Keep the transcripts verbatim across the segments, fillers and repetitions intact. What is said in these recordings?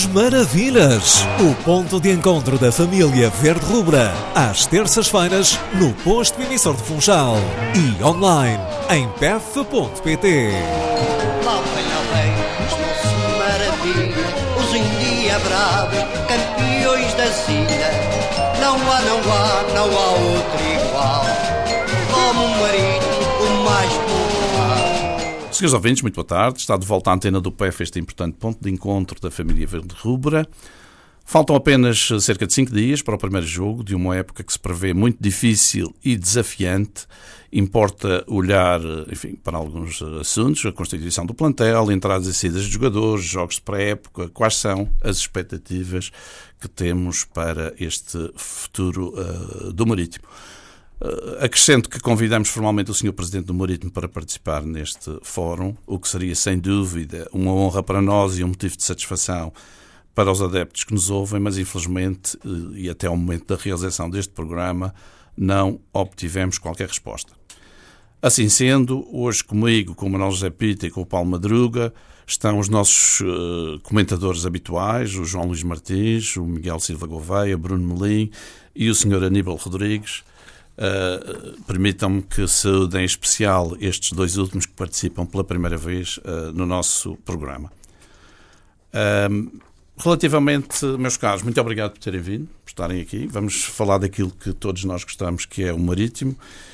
Maravilhas, o ponto de encontro da família verde-rubra, às terças-feiras no posto emissor de Funchal e online em p f ponto p t. Lá vem a lei, estão-se maravilha, os endiabrados, campeões da Sina. Não há, não há, não há outro igual, como o Marítimo, o mais popular. Senhores ouvintes, muito boa tarde. Está de volta à antena do P E F, este importante ponto de encontro da família verde-rubra. Faltam apenas cerca de cinco dias para o primeiro jogo de uma época que se prevê muito difícil e desafiante. Importa olhar, enfim, para alguns assuntos, a constituição do plantel, entradas e saídas de jogadores, jogos de pré-época, quais são as expectativas que temos para este futuro uh, do Marítimo. Uh, acrescento que convidamos formalmente o senhor Presidente do Marítimo para participar neste fórum, o que seria sem dúvida uma honra para nós e um motivo de satisfação para os adeptos que nos ouvem, mas infelizmente, e até ao momento da realização deste programa, não obtivemos qualquer resposta. Assim sendo, hoje comigo, com o Manuel José Pita e com o Paulo Madruga, estão os nossos uh, comentadores habituais, o João Luís Martins, o Miguel Silva Gouveia, Bruno Melim e o senhor Aníbal Rodrigues. Uh, permitam-me que saúde em especial estes dois últimos que participam pela primeira vez uh, no nosso programa. Uh, Relativamente, meus caros, muito obrigado por terem vindo, por estarem aqui. Vamos falar daquilo que todos nós gostamos, que é o Marítimo.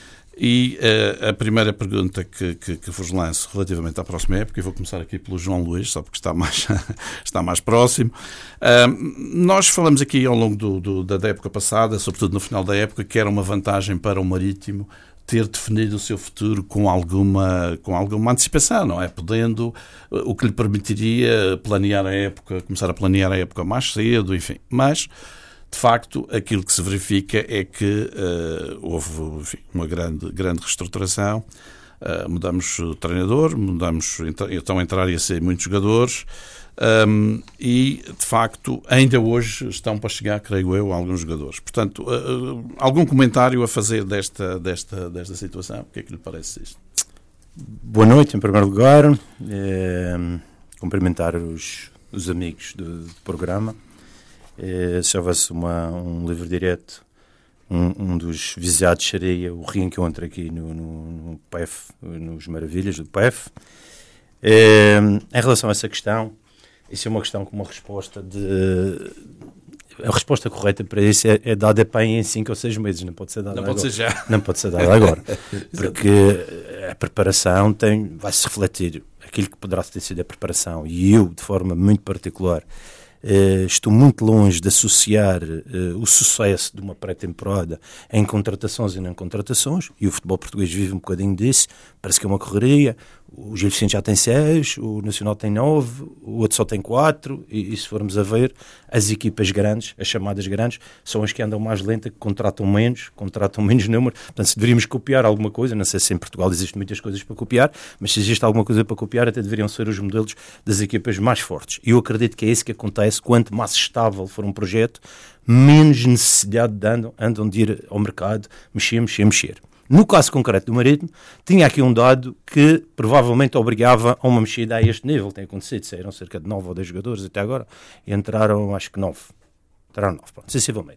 E uh, a primeira pergunta que, que, que vos lanço relativamente à próxima época, e vou começar aqui pelo João Luís, só porque está mais, está mais próximo. Uh, nós falamos aqui ao longo do, do, da época passada, sobretudo no final da época, que era uma vantagem para o Marítimo ter definido o seu futuro com alguma, com alguma antecipação, não é? Podendo, o que lhe permitiria planear a época, começar a planear a época mais cedo, enfim. Mas, de facto, aquilo que se verifica é que uh, houve, enfim, uma grande, grande reestruturação. Uh, mudamos o treinador, mudamos, então entrar e a sair muitos jogadores. Um, e, de facto, ainda hoje estão para chegar, creio eu, alguns jogadores. Portanto, uh, algum comentário a fazer desta, desta, desta situação? O que é que lhe parece isto? Boa noite, em primeiro lugar. É, cumprimentar os, os amigos do, do programa. É, se houvesse uma, um livro direto, um, um dos visados seria o reencontro aqui no, no, no P E F, nos Maravilhas do P E F. É, em relação a essa questão, isso é uma questão com uma resposta de... A resposta correta para isso é, é dada para em cinco ou seis meses, não pode ser dada não agora. Pode ser já. Não pode ser dada agora. Porque a preparação tem, vai-se refletir aquilo que poderá ter sido a preparação. E eu, de forma muito particular, eh, estou muito longe de associar eh, o sucesso de uma pré-temporada em contratações e não contratações. E o futebol português vive um bocadinho disso. Parece que é uma correria. O Gil Vicente já tem seis, o Nacional tem nove, o outro só tem quatro, e, e se formos a ver, as equipas grandes, as chamadas grandes, são as que andam mais lenta, que contratam menos, contratam menos número. Portanto, se deveríamos copiar alguma coisa, não sei se em Portugal existem muitas coisas para copiar, mas se existe alguma coisa para copiar, até deveriam ser os modelos das equipas mais fortes. E eu acredito que é isso que acontece. Quanto mais estável for um projeto, menos necessidade de andam, andam de ir ao mercado, mexer, mexer, mexer. No caso concreto do Marítimo, tinha aqui um dado que provavelmente obrigava a uma mexida a este nível. Tem acontecido, saíram cerca de nove ou dez jogadores até agora e entraram, acho que nove. Entraram nove, pronto, sensivelmente.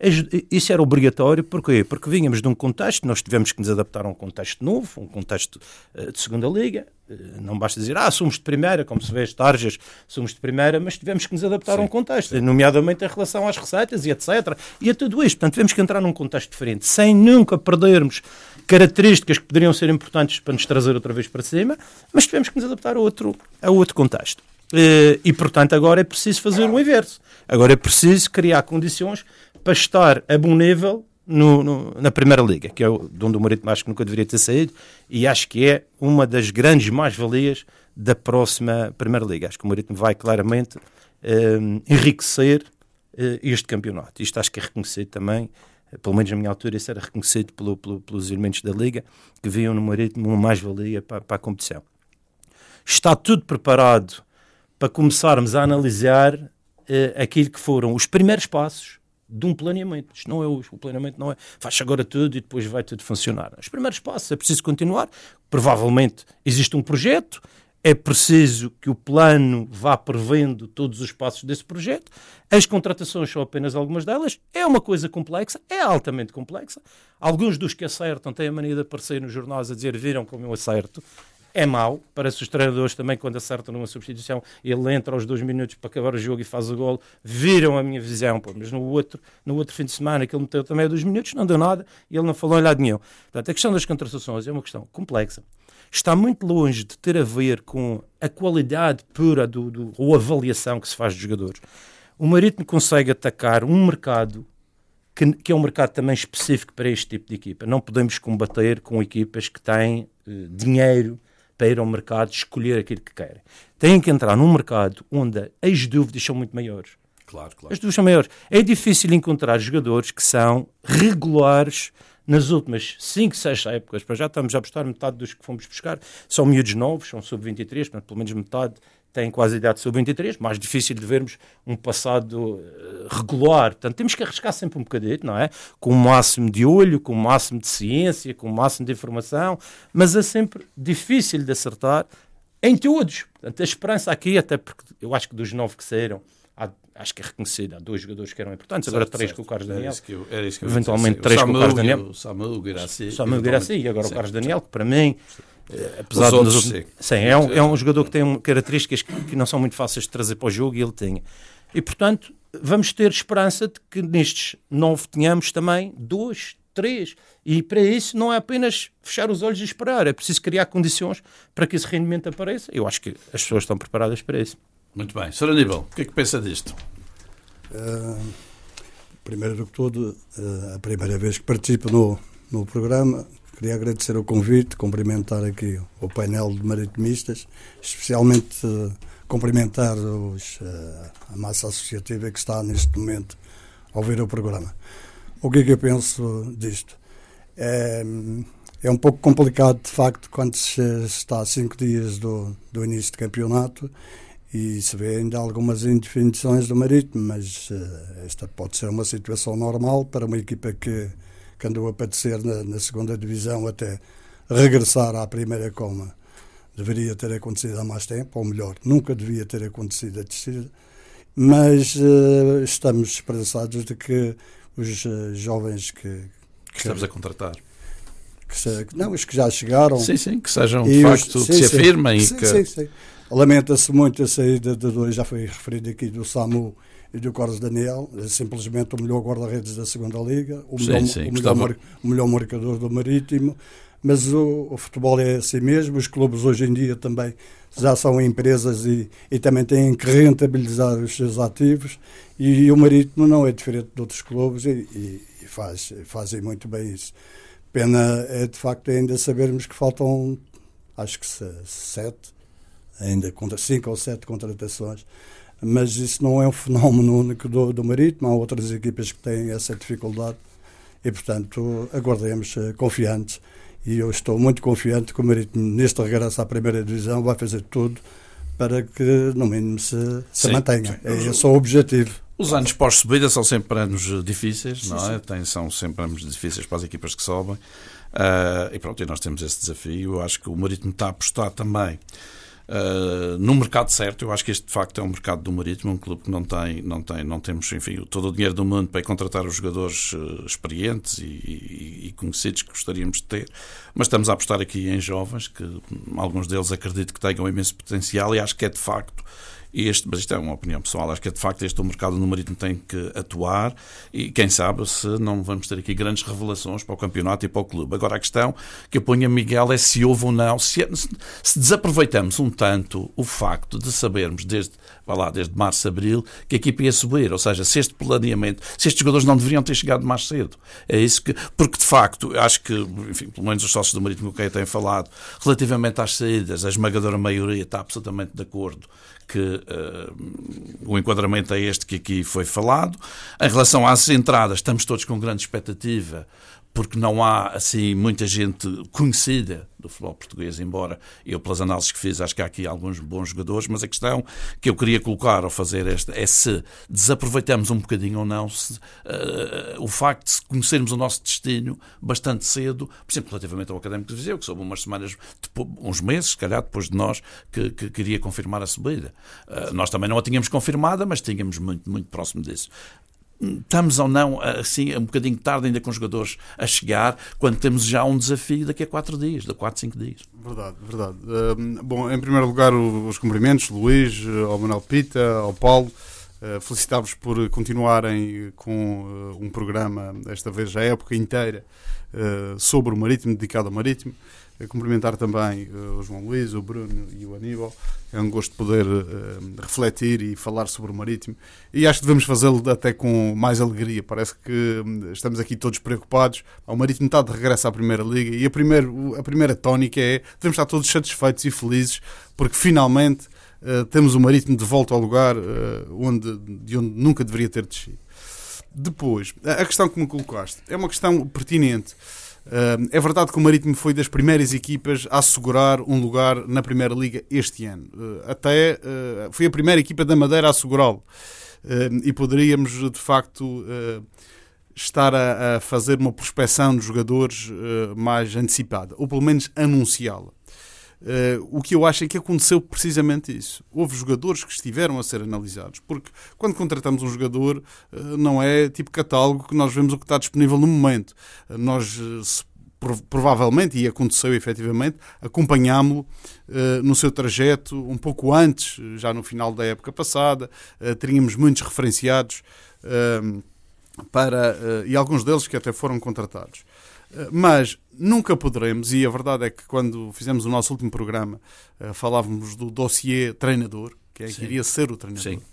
Isso era obrigatório, porquê? Porque vínhamos de um contexto, nós tivemos que nos adaptar a um contexto novo, um contexto uh, de segunda liga. Uh, não basta dizer, ah, somos de primeira, como se vê as tarjas, somos de primeira, mas tivemos que nos adaptar sim, a um contexto, sim. Nomeadamente em relação às receitas e etcétera. E a tudo isto, portanto, tivemos que entrar num contexto diferente, sem nunca perdermos características que poderiam ser importantes para nos trazer outra vez para cima, mas tivemos que nos adaptar a outro, a outro contexto. Uh, e, portanto, agora é preciso fazer o inverso. Agora é preciso criar condições para estar a bom nível no, no, na Primeira Liga, que é de onde o Marítimo acho que nunca deveria ter saído, e acho que é uma das grandes mais-valias da próxima Primeira Liga. Acho que o Marítimo vai claramente um, enriquecer uh, este campeonato. Isto acho que é reconhecido também, pelo menos na minha altura, isso era reconhecido pelo, pelo, pelos elementos da Liga, que viam no Marítimo uma mais-valia para, para a competição. Está tudo preparado para começarmos a analisar uh, aquilo que foram os primeiros passos de um planeamento. Isto não é o, o planeamento não é faz agora tudo e depois vai tudo funcionar. Os primeiros passos é preciso continuar. Provavelmente existe um projeto, é preciso que o plano vá prevendo todos os passos desse projeto. As contratações são apenas algumas delas. É uma coisa complexa, é altamente complexa. Alguns dos que acertam têm a mania de aparecer nos jornais a dizer viram como eu acerto. É mau, parece os treinadores também quando acertam numa substituição, ele entra aos dois minutos para acabar o jogo e faz o golo, viram a minha visão, pô, mas no outro, no outro fim de semana que ele meteu também a dois minutos, não deu nada e ele não falou em lado nenhum. Portanto, a questão das contratações é uma questão complexa, está muito longe de ter a ver com a qualidade pura do, do, ou a avaliação que se faz dos jogadores. O Marítimo consegue atacar um mercado que, que é um mercado também específico para este tipo de equipa. Não podemos combater com equipas que têm eh, dinheiro para ir ao mercado escolher aquilo que querem. Têm que entrar num mercado onde as dúvidas são muito maiores. Claro, claro. As dúvidas são maiores. É difícil encontrar jogadores que são regulares nas últimas cinco, seis épocas. Para já estamos a apostar, metade dos que fomos buscar são miúdos novos, são sub vinte e três, portanto, pelo menos metade têm quase a idade de sub vinte e três. Mais difícil de vermos um passado uh, regular. Portanto, temos que arriscar sempre um bocadinho, não é? Com o máximo de olho, com o máximo de ciência, com o máximo de informação, mas é sempre difícil de acertar em todos. Portanto, a esperança aqui, até porque eu acho que dos nove que saíram, há, acho que é reconhecido, há dois jogadores que eram importantes, certo, agora três certo. Com o Carlos Daniel. Era isso que eu, era isso que eu eventualmente três com o Carlos Daniel. O Samu, o Guirassy. O Samu, o Guirassy e agora sim, o Carlos Daniel, que para mim... Uh, apesar de nos, sim, sim, é, um, é um jogador que tem características que, que não são muito fáceis de trazer para o jogo e ele tinha. E, portanto, vamos ter esperança de que nestes nove tenhamos também dois, três. E para isso não é apenas fechar os olhos e esperar. É preciso criar condições para que esse rendimento apareça. Eu acho que as pessoas estão preparadas para isso. Muito bem. senhor Aníbal, o que é que pensa disto? Uh, primeiro do que tudo, uh, a primeira vez que participo no, no programa... Queria agradecer o convite, cumprimentar aqui o painel de maritimistas, especialmente uh, cumprimentar os, uh, a massa associativa que está neste momento a ouvir o programa. O que é que eu penso disto? É, é um pouco complicado, de facto, quando se está a cinco dias do, do início do campeonato e se vê ainda algumas indefinições do Marítimo, mas uh, esta pode ser uma situação normal para uma equipa que que andou a padecer na, na segunda divisão até regressar à primeira, como deveria ter acontecido há mais tempo, ou melhor, nunca devia ter acontecido a descida, mas uh, estamos esperançados de que os uh, jovens que, que estamos a contratar, que se, não, os que já chegaram, sim, sim, que sejam de facto, os, sim, que se afirmem sim, e que... sim, sim. Lamenta-se muito a saída de dois, já foi referido aqui, do Samu e do Carlos Daniel, simplesmente o melhor guarda-redes da segunda Liga, o, sim, melhor, sim, o, melhor, mar, o melhor marcador do Marítimo, mas o, o futebol é assim mesmo, os clubes hoje em dia também já são empresas e, e também têm que rentabilizar os seus ativos, e, e o Marítimo não é diferente de outros clubes e, e, e faz, fazem muito bem isso. Pena é de facto ainda sabermos que faltam, acho que sete, ainda cinco ou sete contratações, mas isso não é um fenómeno único do, do Marítimo, há outras equipas que têm essa dificuldade e, portanto, aguardemos uh, confiantes, e eu estou muito confiante que o Marítimo, neste regresso à primeira divisão, vai fazer tudo para que, no mínimo, se, se sim, mantenha. Sim. É esse o objetivo. Os anos pós-subida são sempre anos difíceis, sim, não é? Tem, são sempre anos difíceis para as equipas que sobem, uh, e pronto, e nós temos esse desafio. Eu acho que o Marítimo está a apostar também Uh, no mercado certo. Eu acho que este de facto é um mercado do Marítimo, um clube que não tem, não tem, não temos, enfim, todo o dinheiro do mundo para contratar os jogadores uh, experientes e, e, e conhecidos que gostaríamos de ter, mas estamos a apostar aqui em jovens que alguns deles acredito que tenham imenso potencial, e acho que é de facto este, mas isto é uma opinião pessoal, acho que é de facto este o mercado no Marítimo tem que atuar, e quem sabe se não vamos ter aqui grandes revelações para o campeonato e para o clube. Agora a questão que eu ponho a Miguel é se houve ou não, se, se desaproveitamos um tanto o facto de sabermos desde, vá lá, desde março, abril, que a equipa ia subir, ou seja, se este planeamento, se estes jogadores não deveriam ter chegado mais cedo. É isso que, porque de facto, acho que, enfim, pelo menos os sócios do Marítimo com quem eu tenho falado, relativamente às saídas, a esmagadora maioria está absolutamente de acordo que uh, o enquadramento é este que aqui foi falado. Em relação às entradas, estamos todos com grande expectativa, porque não há assim muita gente conhecida do futebol português, embora eu, pelas análises que fiz, acho que há aqui alguns bons jogadores, mas a questão que eu queria colocar ao fazer esta é se desaproveitamos um bocadinho ou não se, uh, o facto de conhecermos o nosso destino bastante cedo, por exemplo, relativamente ao Académico de Viseu, que soube umas semanas, depois, uns meses, se calhar, depois de nós, que, que queria confirmar a subida. Uh, nós também não a tínhamos confirmada, mas tínhamos muito, muito próximo disso. Estamos ou não, assim, um bocadinho tarde ainda com os jogadores a chegar, quando temos já um desafio daqui a quatro dias, de quatro, cinco dias. Verdade, verdade. Uh, bom, em primeiro lugar, os cumprimentos, Luís, ao Manuel Pita, ao Paulo. Uh, Felicitá-vos por continuarem com uh, um programa, desta vez a época inteira, uh, sobre o Marítimo, dedicado ao Marítimo. Uh, cumprimentar também uh, o João Luís, o Bruno e o Aníbal. É um gosto poder uh, refletir e falar sobre o Marítimo. E acho que devemos fazê-lo até com mais alegria. Parece que um, estamos aqui todos preocupados. O Marítimo está de regresso à Primeira Liga e a, primeiro, a primeira tónica é devemos estar todos satisfeitos e felizes porque finalmente uh, temos o Marítimo de volta ao lugar uh, onde, de onde nunca deveria ter descido. Depois, a questão que me colocaste é uma questão pertinente. Uh, é verdade que o Marítimo foi das primeiras equipas a assegurar um lugar na Primeira Liga este ano. Uh, até uh, foi a primeira equipa da Madeira a assegurá-lo. Uh, e poderíamos, de facto, uh, estar a, a fazer uma prospecção de jogadores uh, mais antecipada, ou pelo menos anunciá-la. Uh, o que eu acho é que aconteceu precisamente isso. Houve jogadores que estiveram a ser analisados, porque quando contratamos um jogador uh, não é tipo catálogo que nós vemos o que está disponível no momento. Uh, nós uh, se, prov- provavelmente, e aconteceu efetivamente, acompanhámo-lo uh, no seu trajeto um pouco antes, já no final da época passada. Uh, teríamos muitos referenciados uh, para, uh, e alguns deles que até foram contratados. Mas nunca poderemos, e a verdade é que quando fizemos o nosso último programa falávamos do dossiê treinador, que é que iria ser o treinador. Sim.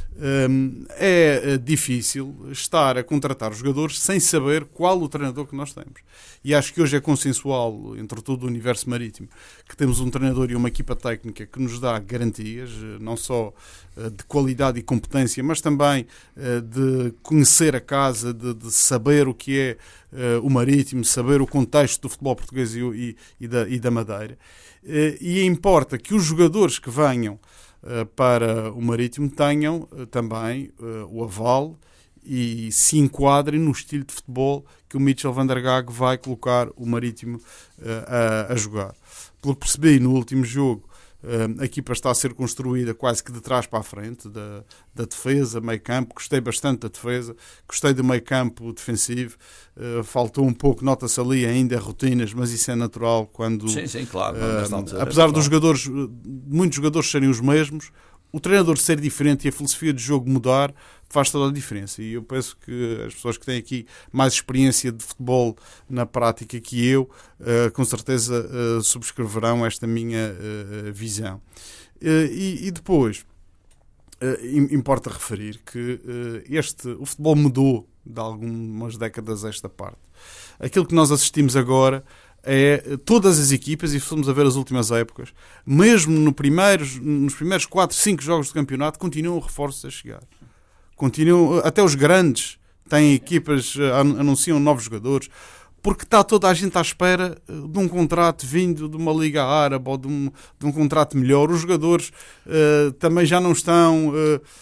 É difícil estar a contratar jogadores sem saber qual o treinador que nós temos. E acho que hoje é consensual, entre todo o universo marítimo, que temos um treinador e uma equipa técnica que nos dá garantias, não só de qualidade e competência, mas também de conhecer a casa, de, de saber o que é o Marítimo, saber o contexto do futebol português e, e, e, da, e da Madeira. E importa que os jogadores que venham para o Marítimo tenham também o aval e se enquadrem no estilo de futebol que o Mitchell van der Gaag vai colocar o Marítimo a, a jogar. Pelo que percebi no último jogo, a equipa está a ser construída quase que de trás para a frente, da, da defesa, meio campo. Gostei bastante da defesa, gostei do meio campo defensivo. Uh, faltou um pouco, nota-se ali ainda rotinas, mas isso é natural quando... Sim, sim, claro. Uh, altura, apesar é dos jogadores, muitos jogadores serem os mesmos, o treinador ser diferente e a filosofia de jogo mudar faz toda a diferença. E eu penso que as pessoas que têm aqui mais experiência de futebol na prática que eu, uh, com certeza uh, subscreverão esta minha uh, visão. Uh, e, e depois, uh, importa referir que uh, este, o futebol mudou de algumas décadas a esta parte. Aquilo que nós assistimos agora é todas as equipas, e fomos a ver as últimas épocas, mesmo no primeiros, nos primeiros quatro, cinco jogos de campeonato, continuam reforços a chegar. Continuam, até os grandes têm equipas, anunciam novos jogadores, porque está toda a gente à espera de um contrato vindo de uma Liga Árabe ou de um, de um contrato melhor. Os jogadores uh, também já não estão uh,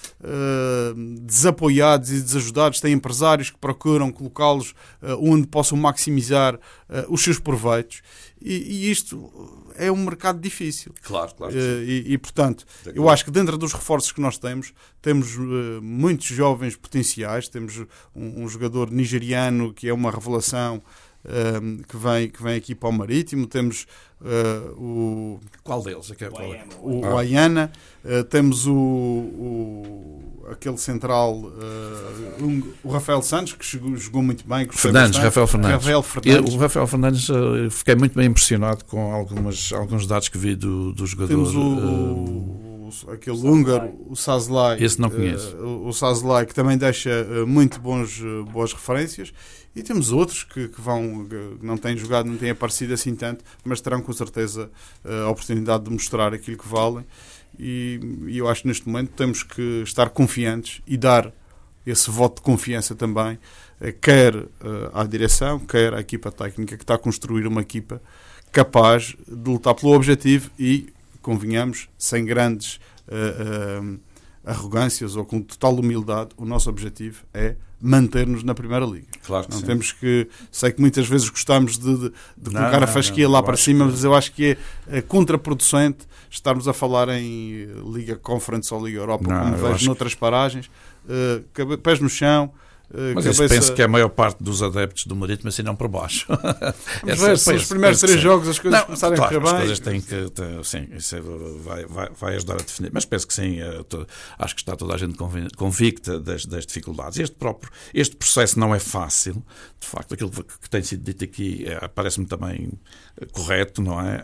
uh, desapoiados e desajudados. Têm empresários que procuram colocá-los uh, onde possam maximizar uh, os seus proveitos. E, e isto é um mercado difícil. Claro, claro. Uh, e, e, portanto, eu acho que dentro dos reforços que nós temos, temos uh, muitos jovens potenciais. Temos um, um jogador nigeriano que é uma revelação, Um, que, vem, que vem aqui para o Marítimo. Temos uh, o... Qual deles? É qual é? O, o Ayana. Uh, temos o, o, aquele central, uh, um, o Rafael Santos, que chegou, jogou muito bem. Fernandes, Rafael Fernandes. Rafael Fernandes. Eu, o Rafael Fernandes, uh, fiquei muito bem impressionado com algumas, alguns dados que vi do, do jogador. Temos o... Uh, aquele húngaro, o Sazlai. Esse não conheço. Uh, o Sazlai, que também deixa uh, muito bons, uh, boas referências. E temos outros que, que vão, que não têm jogado, não têm aparecido assim tanto, mas terão com certeza a oportunidade de mostrar aquilo que valem. E, e eu acho que neste momento temos que estar confiantes e dar esse voto de confiança também, quer à direção, quer à equipa técnica, que está a construir uma equipa capaz de lutar pelo objetivo e, convenhamos, sem grandes uh, uh, arrogâncias ou com total humildade, o nosso objetivo é manter-nos na Primeira Liga. Claro que não sim. Temos que, sei que muitas vezes gostamos de, de, de não, colocar não, a fasquia não, lá não, para cima, que... mas eu acho que é, é contraproducente estarmos a falar em Liga Conference ou Liga Europa, não, como vejo noutras que... paragens, uh, pés no chão. Mas cabeça... eu penso que a maior parte dos adeptos do Marítimo assim não por baixo. Mas é, são os primeiros três jogos, as coisas não, começarem claro, a correr bem. As coisas têm que, ter, sim, isso vai, vai, vai ajudar a definir. Mas penso que sim, tô, acho que está toda a gente convicta das, das dificuldades. Este próprio, este processo não é fácil. De facto, aquilo que, que tem sido dito aqui é, parece-me também correto, não é?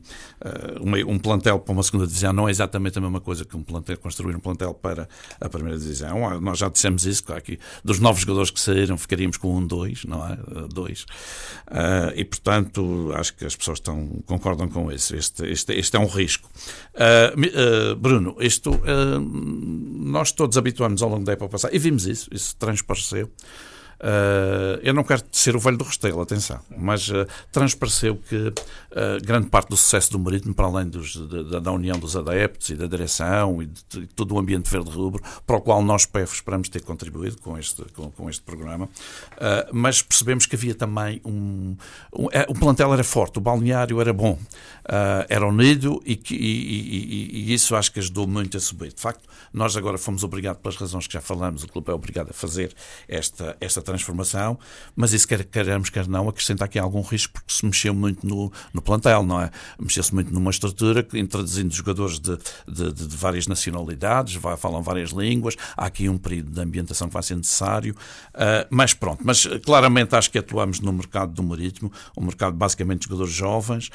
Um, um, um plantel para uma segunda divisão não é exatamente a mesma coisa que um plantel, construir um plantel para a primeira divisão. Nós já dissemos isso, claro, aqui, dos novos jogadores que saíram, ficaríamos com um, dois, não é? Dois. Uh, e, portanto, acho que as pessoas estão, concordam com isso. Este, este, este é um risco. Uh, uh, Bruno, isto, uh, nós todos habituamos ao longo da época passada, e vimos isso, isso transpareceu. Uh, eu não quero ser o velho do Restelo, atenção, mas uh, transpareceu que uh, grande parte do sucesso do Marítimo, para além dos, da, da união dos adeptos e da direção e de, de todo o ambiente verde-rubro, para o qual nós, P E F, esperamos ter contribuído com este, com, com este programa, uh, mas percebemos que havia também um, um... O plantel era forte, o balneário era bom, uh, era unido e, que, e, e, e isso acho que ajudou muito a subir. De facto, nós agora fomos obrigados, pelas razões que já falamos, o clube é obrigado a fazer esta, esta transformação, mas isso quer queremos, quer não, acrescenta aqui algum risco porque se mexeu muito no, no plantel, não é? Mexeu-se muito numa estrutura, introduzindo jogadores de, de, de, de várias nacionalidades, vai, falam várias línguas, há aqui um período de ambientação que vai ser necessário, uh, mas pronto, mas claramente acho que atuamos no mercado do Marítimo, um mercado basicamente de jogadores jovens,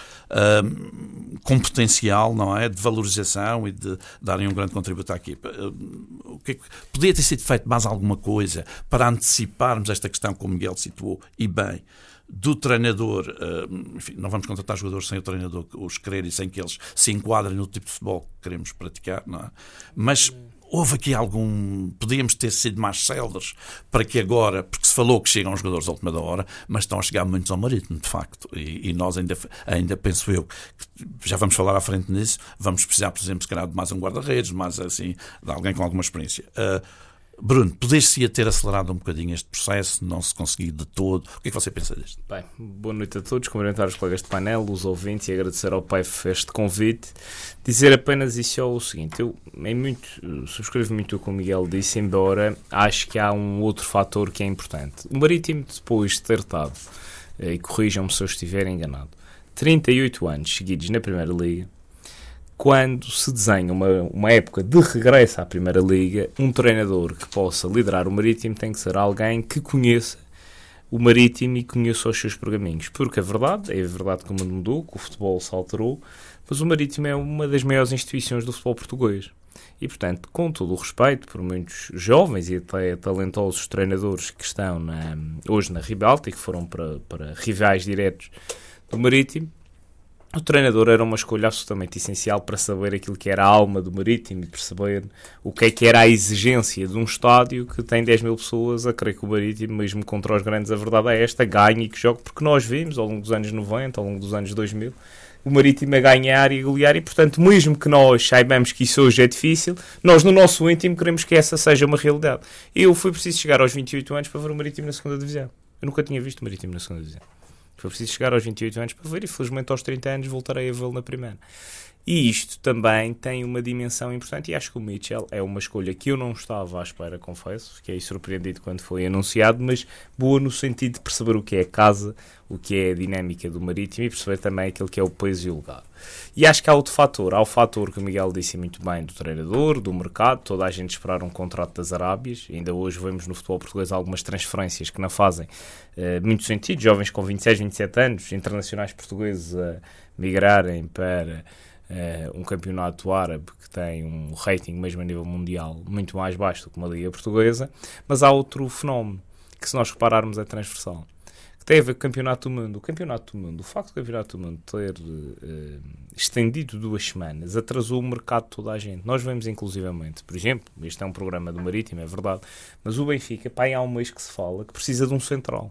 uh, com potencial, não é? De valorização e de darem um grande contributo à equipa. Uh, o que é que, podia ter sido feito mais alguma coisa para anteciparmos esta questão, como o Miguel situou, e bem, do treinador, enfim, não vamos contratar jogadores sem o treinador os querer e sem que eles se enquadrem no tipo de futebol que queremos praticar, não é? Mas houve aqui algum... Podíamos ter sido mais céleres para que agora, porque se falou que chegam os jogadores à última da hora, mas estão a chegar muitos ao Marítimo, de facto, e, e nós ainda, ainda penso eu, que já vamos falar à frente nisso, vamos precisar, por exemplo, se calhar de mais um guarda-redes, mais assim, de alguém com alguma experiência. Uh, Bruno, poder-se ter acelerado um bocadinho este processo, não se conseguir de todo. O que é que você pensa disto? Bem, boa noite a todos, cumprimentar os colegas de painel, os ouvintes e agradecer ao P E F este convite. Dizer apenas isso é o seguinte, eu em muito, subscrevo muito o que o Miguel disse, embora acho que há um outro fator que é importante. O Marítimo, depois de ter estado, e corrijam-me se eu estiver enganado, trinta e oito anos seguidos na Primeira Liga, quando se desenha uma, uma época de regresso à Primeira Liga, um treinador que possa liderar o Marítimo tem que ser alguém que conheça o Marítimo e conheça os seus pergaminhos. Porque a verdade, é a verdade que o mundo mudou, que o futebol se alterou, mas o Marítimo é uma das maiores instituições do futebol português. E, portanto, com todo o respeito por muitos jovens e até talentosos treinadores que estão na, hoje na Ribalta e que foram para, para rivais diretos do Marítimo, o treinador era uma escolha absolutamente essencial para saber aquilo que era a alma do Marítimo e perceber o que é que era a exigência de um estádio que tem dez mil pessoas a querer que o Marítimo, mesmo contra os grandes, a verdade é esta, ganhe e que jogue, porque nós vimos ao longo dos anos noventa, ao longo dos anos dois mil, o Marítimo a ganhar e a golear e, portanto, mesmo que nós saibamos que isso hoje é difícil, nós no nosso íntimo queremos que essa seja uma realidade. Eu fui preciso chegar aos vinte e oito anos para ver o Marítimo na segunda divisão. Eu nunca tinha visto o Marítimo na segunda divisão. Foi preciso chegar aos vinte e oito anos para ver e, felizmente, aos trinta anos voltarei a vê-lo na primeira. E isto também tem uma dimensão importante e acho que o Mitchell é uma escolha que eu não estava à espera, confesso. Fiquei surpreendido quando foi anunciado, mas boa no sentido de perceber o que é a casa, o que é a dinâmica do Marítimo e perceber também aquilo que é o peso e o legado. E acho que há outro fator. Há o fator que o Miguel disse muito bem do treinador, do mercado, toda a gente esperar um contrato das Arábias. Ainda hoje vemos no futebol português algumas transferências que não fazem uh, muito sentido. Jovens com vinte e seis, vinte e sete anos, internacionais portugueses a migrarem para uh, um campeonato árabe que tem um rating, mesmo a nível mundial, muito mais baixo do que uma liga portuguesa. Mas há outro fenómeno que, se nós repararmos, é transversal. que tem a ver com o Campeonato do Mundo. O Campeonato do Mundo, o facto do Campeonato do Mundo ter uh, estendido duas semanas, atrasou o mercado de toda a gente. Nós vemos inclusivamente, por exemplo, este é um programa do Marítimo, é verdade, mas o Benfica, pá, há um mês que se fala que precisa de um central.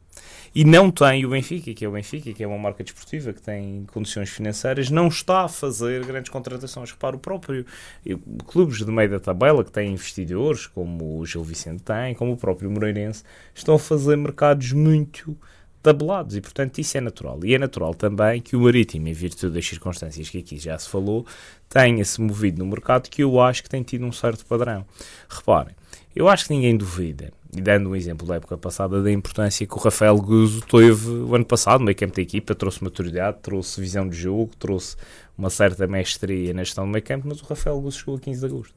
E não tem o Benfica, que é o Benfica, que é uma marca desportiva, que tem condições financeiras, não está a fazer grandes contratações. Repara, o próprio eu, clubes de meio da tabela, que têm investidores, como o Gil Vicente tem, como o próprio Moreirense, estão a fazer mercados muito tabelados e, portanto, isso é natural. E é natural também que o Marítimo, em virtude das circunstâncias que aqui já se falou, tenha-se movido no mercado, que eu acho que tem tido um certo padrão. Reparem, eu acho que ninguém duvida, e dando um exemplo da época passada, da importância que o Rafael Guzo teve o ano passado no meio campo da equipa, trouxe maturidade, trouxe visão de jogo, trouxe uma certa mestria na gestão do meio campo, mas o Rafael Guzo chegou a quinze de agosto.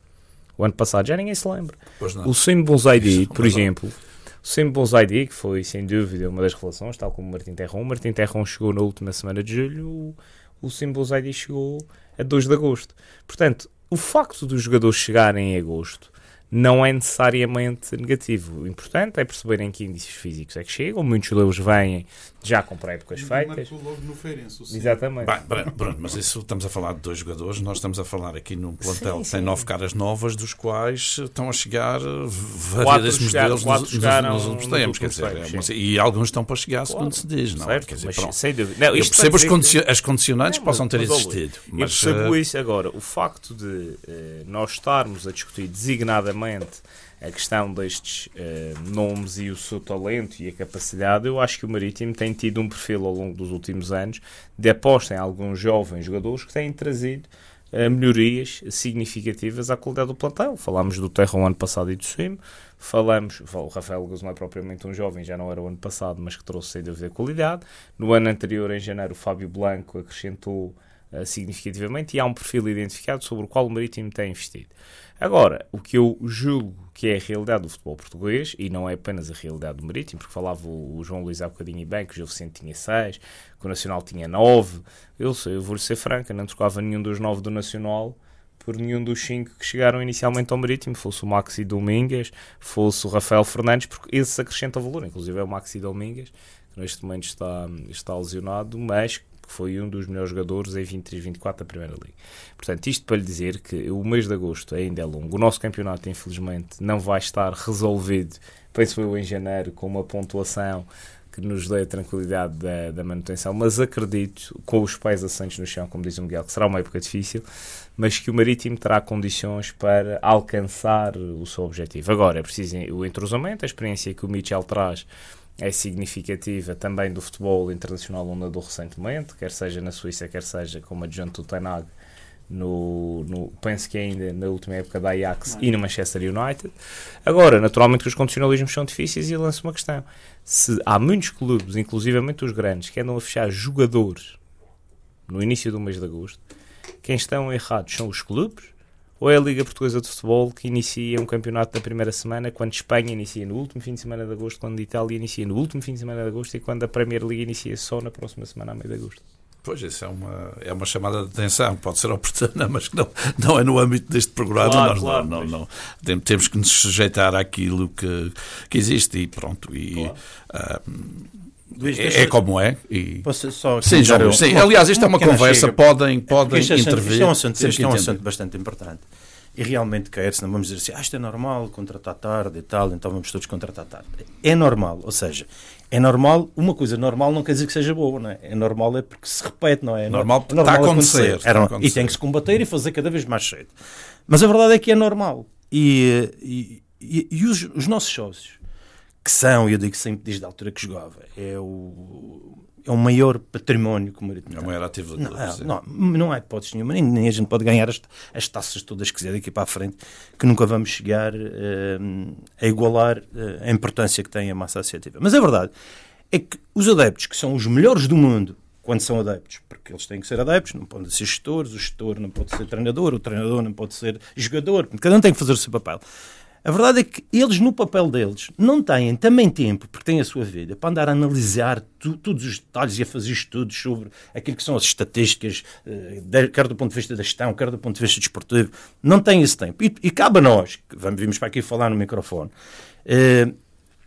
O ano passado já ninguém se lembra. O Sim Bonzaidi, por exemplo, o Sim Bonzaidi, que foi sem dúvida uma das relações, tal como o Martim Terron, o Martim Terron chegou na última semana de julho, o, o Sim Bonzaidi chegou a dois de agosto. Portanto, o facto dos jogadores chegarem em agosto não é necessariamente negativo. O importante é perceberem que índices físicos é que chegam. Muitos deles vêm já com pré-épocas feitas. Logo no Feirense, exatamente. Bem, Bruno, mas isso estamos a falar de dois jogadores. Nós estamos a falar aqui num plantel sim, que tem sim. nove caras novas, dos quais estão a chegar variedíssimos deles nos, nos, nos últimos tempos. Quer dizer, é uma, e alguns estão para chegar, claro, segundo se diz. Não, certo, quer dizer, mas, pronto. Sem dúvida. Não, eu percebo as, condicio que... as condicionantes não, que possam ter mas, existido. Mas, mas, eu percebo uh... isso agora. O facto de uh, nós estarmos a discutir designadamente a questão destes uh, nomes e o seu talento e a capacidade, eu acho que o Marítimo tem tido um perfil ao longo dos últimos anos de aposta em alguns jovens jogadores que têm trazido uh, melhorias significativas à qualidade do plantel. Falámos do Terron ano passado e do Sim, falamos, o Rafael Guzo não é propriamente um jovem, já não era o ano passado, mas que trouxe sem dúvida qualidade. No ano anterior, em janeiro, o Fábio Blanco acrescentou uh, significativamente e há um perfil identificado sobre o qual o Marítimo tem investido. Agora, o que eu julgo que é a realidade do futebol português, e não é apenas a realidade do Marítimo, porque falava o, o João Luís há bocadinho e bem que o Gil Vicente tinha seis, que o Nacional tinha nove, eu, sei, eu vou-lhe ser franca, não trocava nenhum dos nove do Nacional por nenhum dos cinco que chegaram inicialmente ao Marítimo, fosse o Maxi Domingues, fosse o Rafael Fernandes, porque esse acrescenta valor, inclusive é o Maxi Domingues, que neste momento está, está lesionado, mas que foi um dos melhores jogadores em vinte e três vinte e quatro da Primeira Liga. Portanto, isto para lhe dizer que o mês de agosto ainda é longo. O nosso campeonato, infelizmente, não vai estar resolvido, penso eu, em janeiro, com uma pontuação que nos dê a tranquilidade da, da manutenção, mas acredito, com os pés assentos no chão, como diz o Miguel, que será uma época difícil, mas que o Marítimo terá condições para alcançar o seu objetivo. Agora, é preciso o entrosamento, a experiência que o Michel traz é significativa também do futebol internacional onde andou recentemente, quer seja na Suíça, quer seja como adjunto do Ten Hag, no, no, penso que ainda na última época da Ajax e no Manchester United. Agora, naturalmente que os condicionalismos são difíceis e eu lanço uma questão. Se há muitos clubes, inclusivamente os grandes, que andam a fechar jogadores no início do mês de agosto, quem estão errados são os clubes ou é a Liga Portuguesa de Futebol que inicia um campeonato na primeira semana, quando Espanha inicia no último fim de semana de agosto, quando a Itália inicia no último fim de semana de agosto e quando a Premier League inicia só na próxima semana a meio de agosto? Pois, isso é uma, é uma chamada de atenção, pode ser oportuna, mas que não, não é no âmbito deste programa. Claro, nós claro, não, mas... não, não, temos que nos sujeitar àquilo que, que existe e pronto. E, claro. uh, Luís, é, é como é. E... Posso só sim, João, eu... sim. Aliás, isto é uma conversa, chega... podem, podem isto é, intervir. Isto é um assunto, isto é um assunto bastante importante. E realmente quer, se não vamos dizer assim, ah, isto é normal, contratar tarde e tal, então vamos todos contratar tarde. É normal, ou seja, é normal, uma coisa normal não quer dizer que seja boa, não é? É normal é porque se repete, não é? Normal, é normal está a acontecer. acontecer. É normal. E tem que se combater e fazer cada vez mais cedo. Mas a verdade é que é normal. E, e, e, e os, os nossos sócios, que são, eu digo sempre desde a altura que jogava, é o... é o maior património que o Marítimo tem. É o maior ativo do clube. Não, não, não há hipótese nenhuma, nem, nem a gente pode ganhar as, as taças todas que quiser daqui para a frente, que nunca vamos chegar uh, a igualar uh, a importância que tem a massa associativa. Mas a verdade é que os adeptos, que são os melhores do mundo, quando são adeptos, porque eles têm que ser adeptos, não podem ser gestores, o gestor não pode ser treinador, o treinador não pode ser jogador, cada um tem que fazer o seu papel. A verdade é que eles, no papel deles, não têm também tempo, porque têm a sua vida, para andar a analisar tu, todos os detalhes e a fazer estudos sobre aquilo que são as estatísticas, eh, quer do ponto de vista da gestão, quer do ponto de vista desportivo. Não têm esse tempo. E, e cabe a nós, que vamos, vimos para aqui falar no microfone, eh,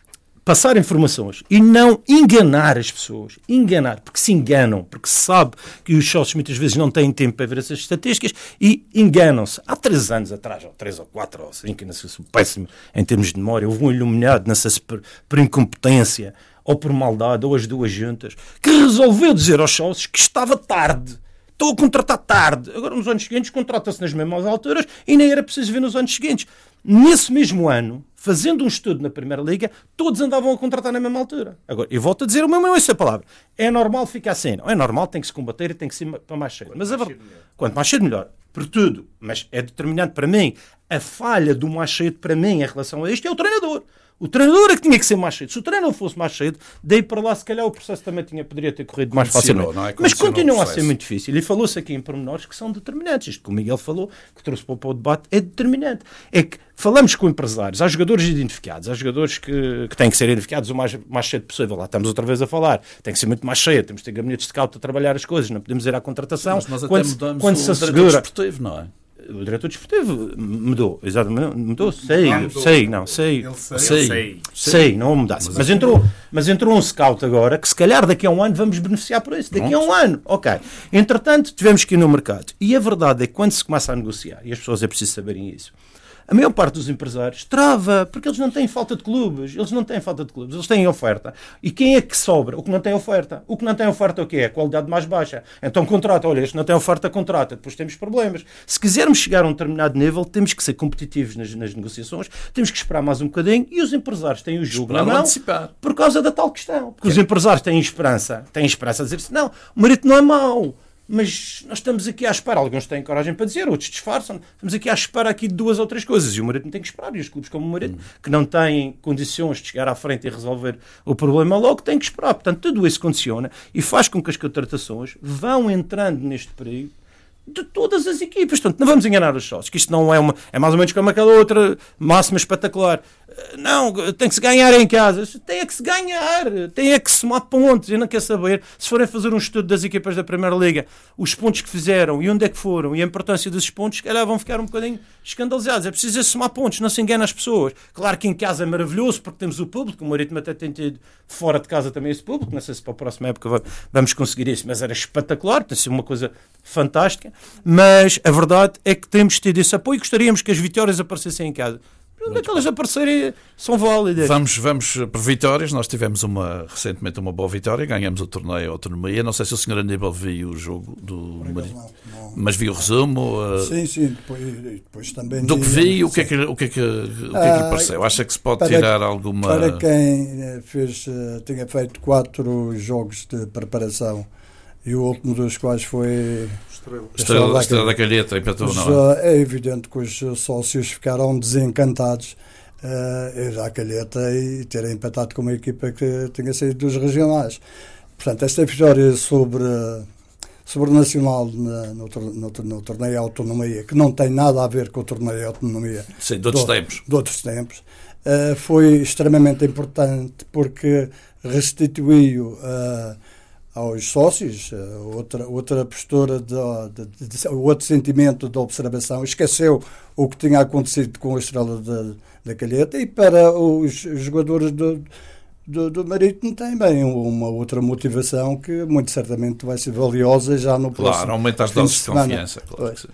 passar informações e não enganar as pessoas. Enganar, porque se enganam, porque se sabe que os sócios muitas vezes não têm tempo para ver essas estatísticas e enganam-se. Há três anos atrás, ou três ou quatro ou cinco, não sei se sou péssimo em termos de memória, houve um iluminado, não sei se por, por incompetência ou por maldade, ou as duas juntas, que resolveu dizer aos sócios que estava tarde. Estou a contratar tarde. Agora, nos anos seguintes, contrata-se nas mesmas alturas e nem era preciso ver nos anos seguintes. Nesse mesmo ano, fazendo um estudo na Primeira Liga, todos andavam a contratar na mesma altura. Agora, eu volto a dizer o mesmo, não é essa palavra. É normal ficar assim. Não é normal, tem que se combater e tem que ser para mais cedo. Mas a verdade, quanto mais cedo, melhor. Por tudo. Mas é determinante para mim. A falha do mais cedo para mim em relação a isto é o treinador. O treinador é que tinha que ser mais cedo. Se o treinador fosse mais cedo, daí para lá, se calhar, o processo também tinha, poderia ter corrido mais facilmente. É? Mas continua a ser muito difícil. E falou-se aqui em pormenores que são determinantes. Isto que o Miguel falou, que trouxe para o debate, é determinante. É que falamos com empresários, há jogadores identificados, há jogadores que, que têm que ser identificados o mais, mais cedo possível. Lá estamos outra vez a falar. Tem que ser muito mais cedo. Temos que ter gabinetes de scout a trabalhar as coisas. Não podemos ir à contratação. Mas nós até quando, mudamos quando o se assegura... diretor desportivo, não é? O diretor desportivo mudou, exatamente, mudou, sei, não, mudou. sei, não, sei, sei, sei, sei, sei, não mudasse, mas, mas entrou, mas entrou um scout agora, que se calhar daqui a um ano vamos beneficiar por isso, daqui a um ano, ok. Entretanto, tivemos que ir no mercado, e a verdade é que quando se começa a negociar, e as pessoas é preciso saberem isso, a maior parte dos empresários trava, porque eles não têm falta de clubes, eles não têm falta de clubes, eles têm oferta. E quem é que sobra? O que não tem oferta. O que não tem oferta é o quê? É a qualidade mais baixa. Então contrata, olha, este não tem oferta, contrata, depois temos problemas. Se quisermos chegar a um determinado nível, temos que ser competitivos nas, nas negociações, temos que esperar mais um bocadinho, e os empresários têm o jogo na mão antecipar. Por causa da tal questão. Porque os empresários têm esperança, têm esperança a dizer-se, não, o marido não é mau. Mas nós estamos aqui à espera, alguns têm coragem para dizer, outros disfarçam, estamos aqui à espera aqui de duas ou três coisas, e o Marítimo tem que esperar, e os clubes como o Marítimo, hum. que não têm condições de chegar à frente e resolver o problema logo, têm que esperar. Portanto, tudo isso condiciona e faz com que as contratações vão entrando neste período de todas as equipas. Portanto, não vamos enganar os sócios, que isto não é uma, é mais ou menos como aquela outra máxima espetacular. Não, tem que se ganhar em casa. Tem é que se ganhar, tem é que se somar pontos. Eu não quero saber, se forem fazer um estudo das equipas da Primeira Liga, os pontos que fizeram e onde é que foram e a importância desses pontos, que calhar vão ficar um bocadinho escandalizados. É preciso somar pontos, não se engana as pessoas. Claro que em casa é maravilhoso porque temos o público, o Marítimo até tem tido fora de casa também esse público, não sei se para a próxima época vamos conseguir isso, mas era espetacular, tem sido uma coisa fantástica. Mas a verdade é que temos tido esse apoio e gostaríamos que as vitórias aparecessem em casa. Onde é que elas aparecerem são válidas. Vamos, vamos por vitórias. Nós tivemos uma, recentemente uma boa vitória, ganhamos o torneio Autonomia. Não sei se o senhor Aníbal viu o jogo do Marítimo, mas viu o resumo. Uh, sim, sim, depois, depois também. Do que vi, o que, é que, o que é que, o que é que lhe pareceu? Acha que se pode para, tirar alguma. Para quem fez, tinha feito quatro jogos de preparação e o último dos quais foi. Estrela, Estrela, Estrela da Calheta, empatou, não é? É evidente que os sócios ficaram desencantados uh, ir à Calheta e terem empatado com uma equipa que tinha saído dos regionais. Portanto, esta vitória sobre, sobre o Nacional na, no, no, no torneio Autonomia, que não tem nada a ver com o torneio Autonomia. Sim, de outros do, tempos. De outros tempos. Uh, foi extremamente importante porque restituiu uh, aos sócios, outra, outra postura, de, de, de, outro sentimento de observação, esqueceu o que tinha acontecido com a Estrela da, da Calheta, e para os, os jogadores do, do, do Marítimo também uma outra motivação que muito certamente vai ser valiosa já no próximo. Claro, aumenta as doses de confiança. Claro que sim.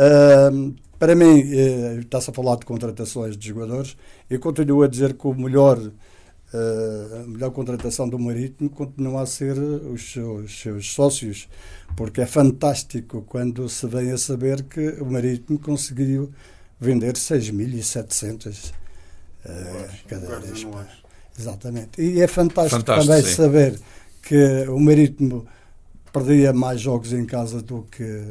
Uh, para mim, uh, está-se a falar de contratações de jogadores, eu continuo a dizer que o melhor Uh, a melhor contratação do Marítimo continua a ser os seus, os seus sócios, porque é fantástico quando se vem a saber que o Marítimo conseguiu vender seis mil e setecentas uh, cadeiras. Exatamente. E é fantástico, fantástico também sim. saber que o Marítimo perdia mais jogos em casa do que,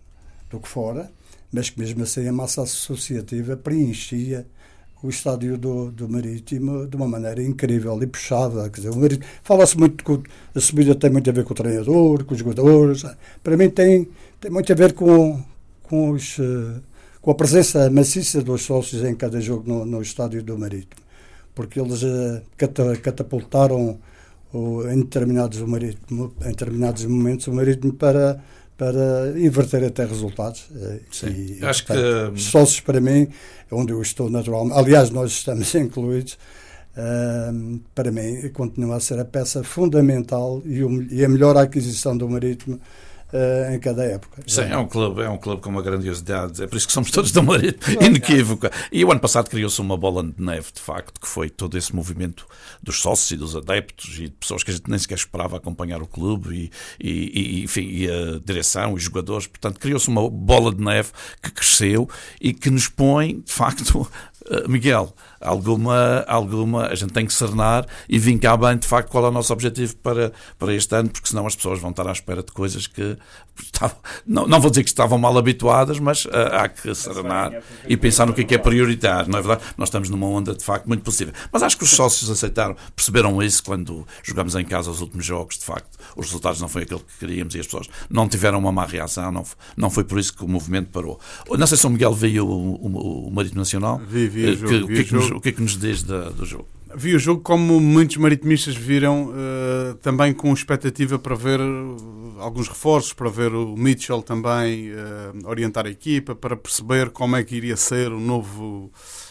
do que fora, mas que mesmo assim a massa associativa preenchia o estádio do, do Marítimo de uma maneira incrível e puxada. Quer dizer, o Marítimo, fala-se muito que a subida tem muito a ver com o treinador, com os jogadores. Para mim tem, tem muito a ver com, com, os, com a presença maciça dos sócios em cada jogo no, no estádio do Marítimo, porque eles uh, catapultaram o, em, determinados, o Marítimo, em determinados momentos o Marítimo para para inverter até resultados. Sim, e, acho portanto, que sócios para mim, onde eu estou naturalmente, aliás nós estamos incluídos, Uh, para mim, continua a ser a peça fundamental e, o, e a melhor aquisição do Marítimo Uh, em cada época. Sim, é um clube, é um clube com uma grandiosidade, é por isso que somos todos do Marítimo, inequívoca. E o ano passado criou-se uma bola de neve, de facto, que foi todo esse movimento dos sócios e dos adeptos e de pessoas que a gente nem sequer esperava acompanhar o clube e, e, e, enfim, e a direção e os jogadores. Portanto, criou-se uma bola de neve que cresceu e que nos põe, de facto, Miguel, alguma, alguma, a gente tem que serenar e vincar bem, de facto, qual é o nosso objetivo para, para este ano, porque senão as pessoas vão estar à espera de coisas que estavam, não, não vou dizer que estavam mal habituadas, mas uh, há que serenar e pensar no que é que é prioritário, não é verdade? Nós estamos numa onda, de facto, muito possível. Mas acho que os sócios aceitaram, perceberam isso quando jogamos em casa os últimos jogos, de facto, os resultados não foi aquilo que queríamos e as pessoas não tiveram uma má reação, não, não foi por isso que o movimento parou. Não sei se o Miguel viu o, o, o Marítimo Nacional. Vi, vi o jogo. Que, vi o que, é que nos, o que é que nos diz da, do jogo? Vi o jogo como muitos maritimistas viram, uh, também com expectativa para ver alguns reforços, para ver o Mitchell também uh, orientar a equipa, para perceber como é que iria ser o novo,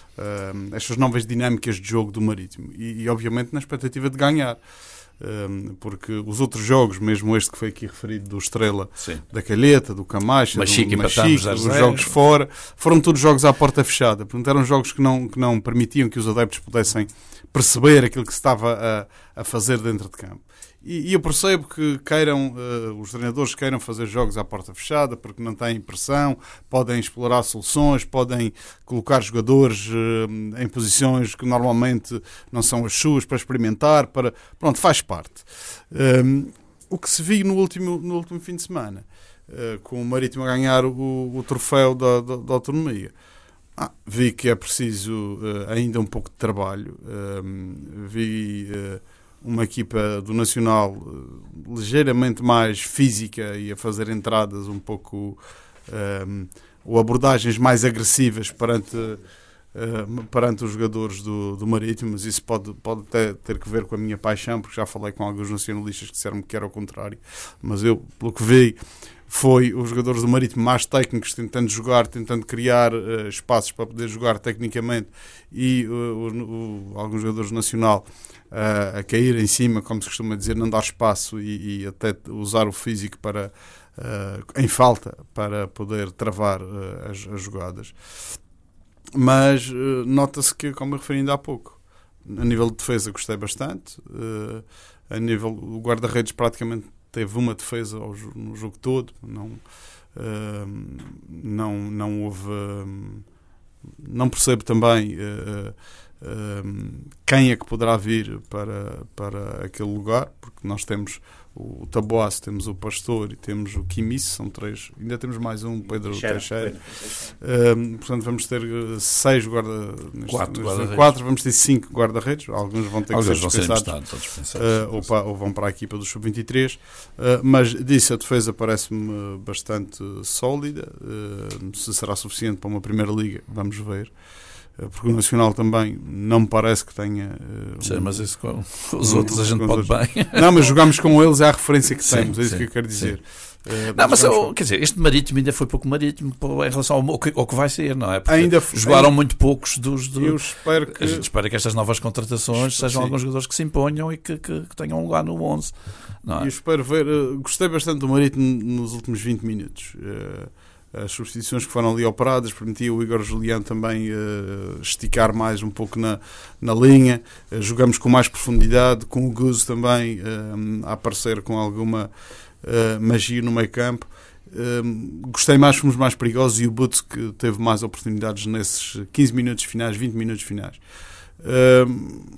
uh, estas novas dinâmicas de jogo do Marítimo. E, e obviamente na expectativa de ganhar. Um, porque os outros jogos, mesmo este que foi aqui referido do Estrela, Sim. da Calheta, do Camacha, Machique, do Machique, os jogos fora, foram todos jogos à porta fechada. Portanto, eram jogos que não, que não permitiam que os adeptos pudessem perceber aquilo que se estava a, a fazer dentro de campo. E, e eu percebo que queiram, uh, os treinadores queiram fazer jogos à porta fechada porque não têm pressão, podem explorar soluções, podem colocar jogadores uh, em posições que normalmente não são as suas para experimentar, para... pronto, faz parte. Um, o que se viu no último, no último fim de semana, uh, com o Marítimo a ganhar o, o troféu da, da, da autonomia, ah, vi que é preciso uh, ainda um pouco de trabalho. Um, vi... Uh, uma equipa do Nacional uh, ligeiramente mais física e a fazer entradas um pouco um, ou abordagens mais agressivas perante, uh, perante os jogadores do, do Marítimo, mas isso pode, pode até ter que ver com a minha paixão, porque já falei com alguns nacionalistas que disseram que era o contrário, mas eu, pelo que vi, foi os jogadores do Marítimo mais técnicos, tentando jogar, tentando criar uh, espaços para poder jogar tecnicamente, e uh, o, o, alguns jogadores do Nacional Uh, a cair em cima, como se costuma dizer, não dar espaço e, e até usar o físico para, uh, em falta para poder travar uh, as, as jogadas. Mas uh, nota-se que, como eu referi ainda há pouco, a nível de defesa gostei bastante, uh, a nível, o guarda-redes praticamente teve uma defesa ao, no jogo todo, não, uh, não, não houve... Uh, não percebo também... Uh, Um, quem é que poderá vir para, para aquele lugar, porque nós temos o Taboaço, temos o Pastor e temos o Quimice, são três, ainda temos mais um, Pedro Teixeira, Teixeira. Um, portanto vamos ter seis guarda quatro, guarda quatro vamos ter cinco guarda-redes, alguns vão ter que alguns ser dispensados, uh, ou, pa, ou vão para a equipa do sub vinte e três, uh, mas disse, a defesa parece-me bastante sólida, uh, se será suficiente para uma primeira liga, vamos ver. Porque o Nacional também não me parece que tenha... Uh, Sim, um, mas isso com os um, outros a gente pode bem. Não, mas jogamos com eles, é a referência que sim, temos, é isso sim, que eu quero dizer. Uh, não, mas com... quer dizer, este Marítimo ainda foi pouco Marítimo em relação ao que, ao que vai ser, não é? Porque ainda jogaram ainda... muito poucos dos... Do... Eu espero que... A gente espera que estas novas contratações sejam sim. alguns jogadores que se imponham e que, que, que tenham um lugar no onze. Não é? Eu espero ver... Uh, gostei bastante do Marítimo nos últimos vinte minutos. Uh, As substituições que foram ali operadas permitiu o Igor Juliano também uh, esticar mais um pouco na, na linha. Uh, jogamos com mais profundidade, com o Guzo também uh, a aparecer com alguma uh, magia no meio campo. Uh, gostei mais, fomos mais perigosos e o Butz que teve mais oportunidades nesses quinze minutos finais, vinte minutos finais. Uh,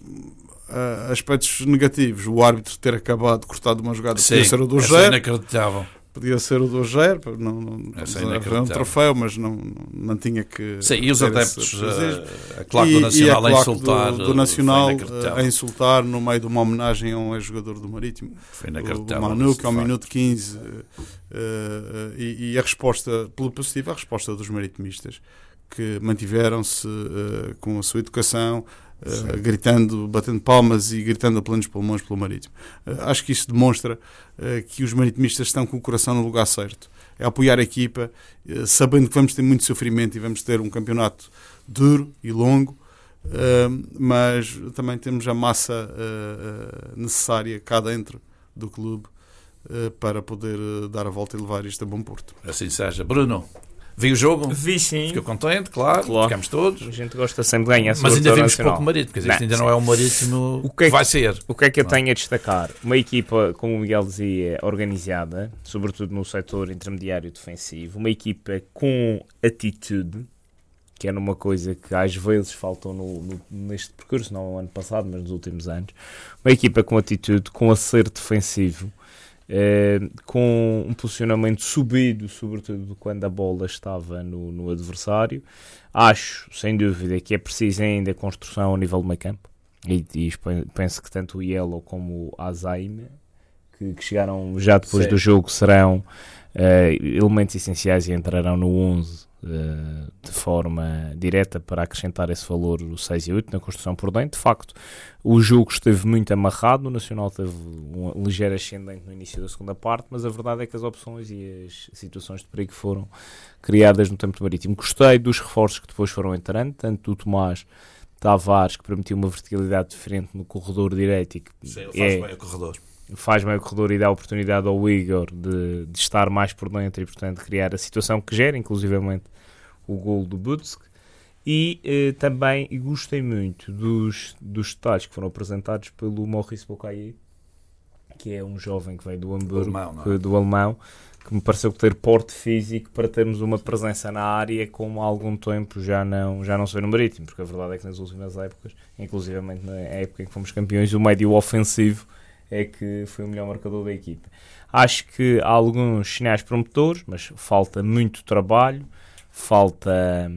uh, aspectos negativos, o árbitro ter acabado de cortar de uma jogada que ia ser o do zero. É inacreditável. Podia ser o dois zero, não, não, era um troféu, mas não, não tinha que... Sim, e os adeptos, a claque do Nacional a insultar... do, do Nacional a insultar no meio de uma homenagem a um ex-jogador do Marítimo. Foi inacreditável. O Manu, que ao minuto quinze, uh, uh, e, e a resposta, pelo positivo, a resposta dos maritimistas, que mantiveram-se uh, com a sua educação, Uh, gritando, batendo palmas e gritando a plenos pulmões pelo Marítimo. Uh, acho que isso demonstra uh, que os maritimistas estão com o coração no lugar certo. É apoiar a equipa, uh, sabendo que vamos ter muito sofrimento e vamos ter um campeonato duro e longo, uh, mas também temos a massa uh, uh, necessária cá dentro do clube uh, para poder uh, dar a volta e levar isto a bom porto. Assim seja. Bruno, viu o jogo? Vi, sim. Ficou contente, claro, claro. Ficamos todos. A gente gosta sempre de ganhar. Mas ainda vimos pouco Marítimo, porque este ainda sim. não é um Marítimo o que, é que vai ser. O que é que eu não. tenho a destacar? Uma equipa, como o Miguel dizia, organizada, sobretudo no setor intermediário defensivo, uma equipa com atitude, que era uma coisa que às vezes faltou no, no, neste percurso, não no ano passado, mas nos últimos anos. Uma equipa com atitude, com acerto defensivo, eh, com um posicionamento subido, sobretudo quando a bola estava no, no adversário. Acho, sem dúvida, que é preciso ainda construção ao nível do meio campo. E, e penso que tanto o Yellow como o Azaime, que, que chegaram já depois Sim. do jogo, serão uh, elementos essenciais e entrarão no onze uh, de forma direta para acrescentar esse valor, o seis e oito, na construção por dentro. De facto, o jogo esteve muito amarrado, o Nacional teve um ligeiro ascendente no início da segunda parte, mas a verdade é que as opções e as situações de perigo foram criadas no tempo do Marítimo. Gostei dos reforços que depois foram entrando, tanto do Tomás Tavares, que permitiu uma verticalidade diferente no corredor direito e que Sim, ele faz é, bem o corredor. faz bem o corredor e dá a oportunidade ao Igor de, de estar mais por dentro e, portanto, criar a situação que gera, inclusivamente, o golo do Butsk. E eh, também gostei muito dos, dos detalhes que foram apresentados pelo Maurice Bocaille, que é um jovem que veio do Hamburgo, alemão, que, do alemão, que me pareceu ter porte físico para termos uma presença na área como há algum tempo já não, já não se vê no Marítimo, porque a verdade é que nas últimas épocas, inclusivamente na época em que fomos campeões, o médio ofensivo é que foi o melhor marcador da equipa. Acho que há alguns sinais promotores, mas falta muito trabalho, falta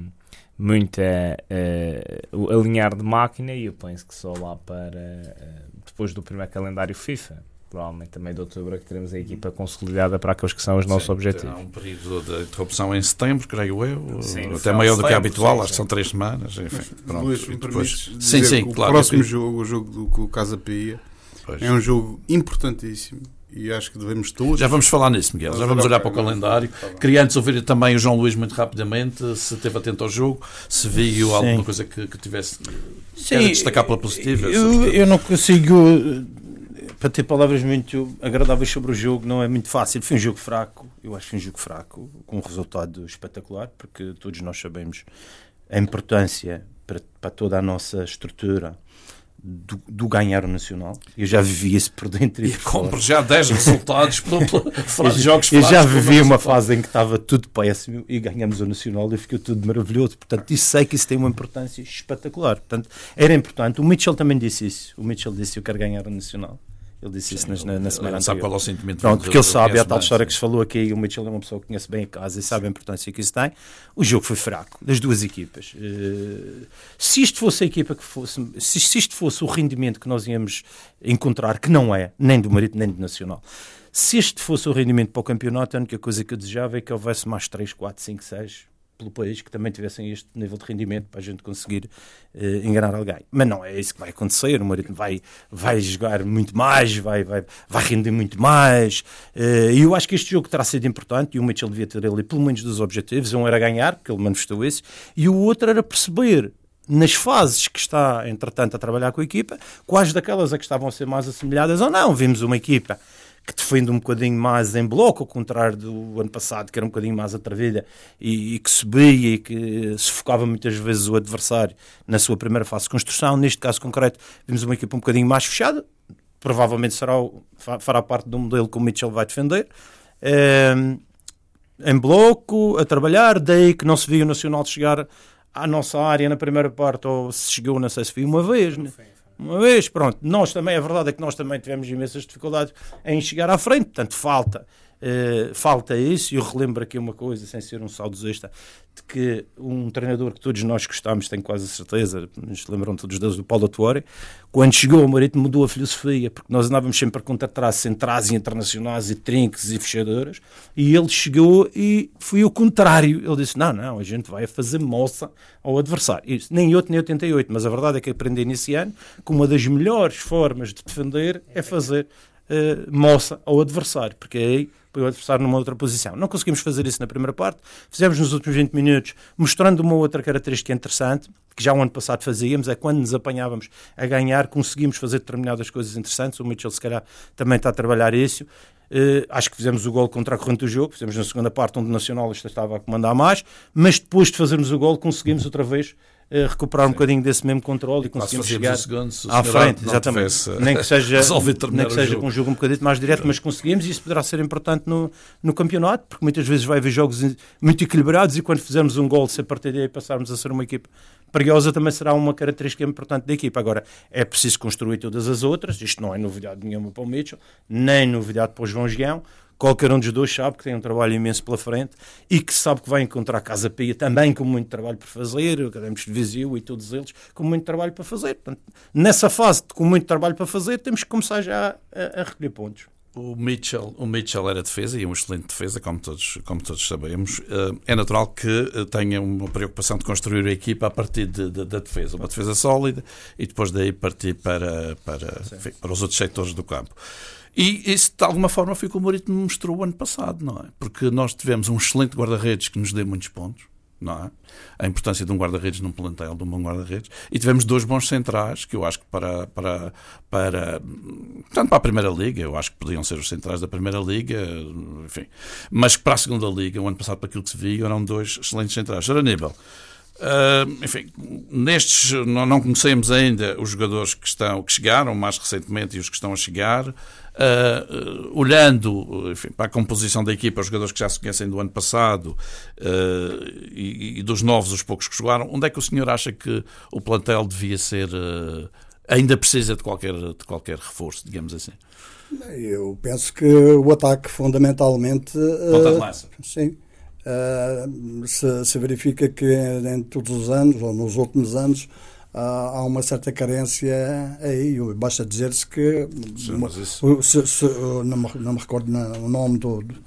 muita uh, alinhar de máquina, e eu penso que só lá para uh, depois do primeiro calendário FIFA, provavelmente também de outubro, que teremos a equipa consolidada para aqueles que são os nossos Sim, objetivos. Há um período de interrupção em setembro, creio eu, sim, até maior do que é habitual, sim, acho que são três semanas. Enfim, Mas, pronto, Luís, e depois, sim, sim, o claro. próximo que... jogo, o jogo do, do Casa Pia, pois. é um jogo importantíssimo. E acho que devemos todos... Já vamos falar nisso, Miguel. Já vamos olhar para o calendário. Queria antes ouvir também o João Luís muito rapidamente, se esteve atento ao jogo, se viu Sim. alguma coisa que, que tivesse... Sim, destacar pela positiva. Eu, eu não consigo... Para ter palavras muito agradáveis sobre o jogo, não é muito fácil. Foi um jogo fraco. Eu acho que foi um jogo fraco, com um resultado espetacular, porque todos nós sabemos a importância para, para toda a nossa estrutura Do, do ganhar o Nacional. Eu já vivi isso por dentro e, e compro já dez resultados pela, pela jogos eu já vivi uma fase em que estava tudo péssimo e ganhamos o Nacional e ficou tudo maravilhoso. Portanto, isso sei que isso tem uma importância espetacular. Portanto, era importante. O Mitchell também disse isso. O Mitchell disse: eu quero ganhar o Nacional. Ele disse Sim, isso na, na semana anterior. Sabe qual é o sentimento? Pronto, porque ele sabe, é a tal bem, história sim. que se falou aqui, o Mitchell é uma pessoa que conhece bem a casa e sabe a importância que isso tem. O jogo foi fraco, das duas equipas. Uh, se isto fosse a equipa que fosse, se, se isto fosse o rendimento que nós íamos encontrar, que não é, nem do Marítimo, nem do Nacional, se este fosse o rendimento para o campeonato, a única coisa que eu desejava é que houvesse mais três, quatro, cinco, seis pelo país que também tivessem este nível de rendimento para a gente conseguir uh, enganar alguém. Mas não é isso que vai acontecer. O Marítimo vai, vai jogar muito mais, vai, vai, vai render muito mais. E uh, eu acho que este jogo terá sido importante, e o Mitchell devia ter ali pelo menos dos objetivos. Um era ganhar, porque ele manifestou isso, e o outro era perceber, nas fases que está, entretanto, a trabalhar com a equipa, quais daquelas a que estavam a ser mais assemelhadas ou não. Vimos uma equipa que defende um bocadinho mais em bloco, ao contrário do ano passado, que era um bocadinho mais atrevida e, e que subia e que sufocava muitas vezes o adversário na sua primeira fase de construção. Neste caso concreto, vimos uma equipa um bocadinho mais fechada, provavelmente será o, fará parte do modelo que o Mitchell vai defender, é, em bloco, a trabalhar, daí que não se viu o Nacional chegar à nossa área na primeira parte, ou se chegou, não sei se viu uma vez, né? Uma vez, pronto, nós também, a verdade é que nós também tivemos imensas dificuldades em chegar à frente, portanto falta, uh, falta isso. E eu relembro aqui uma coisa, sem ser um saudosista, de que um treinador que todos nós gostamos, tenho quase a certeza, nos lembram todos deles, do Paulo Atuori, quando chegou ao Marítimo mudou a filosofia, porque nós andávamos sempre a contratar centrais e internacionais e trinques e fechadoras, e ele chegou e foi o contrário. Ele disse: não, não, a gente vai fazer moça ao adversário. Isso, nem oito nem oitenta e oito, mas a verdade é que aprendi nesse ano que uma das melhores formas de defender é fazer uh, moça ao adversário, porque aí põe o adversário numa outra posição. Não conseguimos fazer isso na primeira parte, fizemos nos últimos vinte minutos, mostrando uma outra característica interessante, que já o ano passado fazíamos, é quando nos apanhávamos a ganhar, conseguimos fazer determinadas coisas interessantes. O Mitchell se calhar também está a trabalhar isso. Uh, acho que fizemos o gol contra a corrente do jogo, fizemos na segunda parte onde o Nacionalista estava a comandar mais, mas depois de fazermos o gol conseguimos outra vez uh, recuperar um Sim. bocadinho desse mesmo controle e, e conseguimos chegar segundo, à frente, exatamente. Tivesse, nem que seja, nem que seja com um jogo um bocadinho mais direto, mas conseguimos, e isso poderá ser importante no, no campeonato, porque muitas vezes vai haver jogos muito equilibrados e quando fizermos um gol, se a partir daí passarmos a ser uma equipe perigosa, também será uma característica importante da equipa. Agora, é preciso construir todas as outras, isto não é novidade nenhuma para o Mitchell, nem novidade para o João Gião. Qualquer um dos dois sabe que tem um trabalho imenso pela frente e que sabe que vai encontrar Casa Pia também com muito trabalho por fazer, Académicos de Viseu e todos eles com muito trabalho para fazer. Portanto, nessa fase, com muito trabalho para fazer, temos que começar já a, a recolher pontos. O Mitchell, o Mitchell era defesa e uma excelente defesa, como todos, como todos sabemos. É natural que tenha uma preocupação de construir a equipa a partir de, de, da defesa. Uma defesa sólida e depois daí partir para, para, enfim, para os outros setores do campo. E isso, de alguma forma, foi o que o Marítimo mostrou o ano passado, não é? Porque nós tivemos um excelente guarda-redes que nos deu muitos pontos, não é? A importância de um guarda-redes num plantel, de um bom guarda-redes. E tivemos dois bons centrais, que eu acho que para, para, para, tanto para a Primeira Liga, eu acho que podiam ser os centrais da Primeira Liga, enfim. Mas para a Segunda Liga, o ano passado, para aquilo que se viu, eram dois excelentes centrais. Sr. Aníbal, uh, enfim, nestes, não, não conhecemos ainda os jogadores que, estão, que chegaram mais recentemente e os que estão a chegar. Uh, uh, olhando enfim, para a composição da equipa, os jogadores que já se conhecem do ano passado uh, e, e dos novos, os poucos que jogaram, onde é que o senhor acha que o plantel devia ser, uh, ainda precisa de qualquer, de qualquer reforço, digamos assim? Eu penso que o ataque fundamentalmente Ponta de lança. Uh, sim, uh, se, se verifica que em todos os anos, ou nos últimos anos, Uh, há uma certa carência aí. Basta dizer-se que Sim, uma, isso... se, se, não, me, não me recordo na, o nome do, do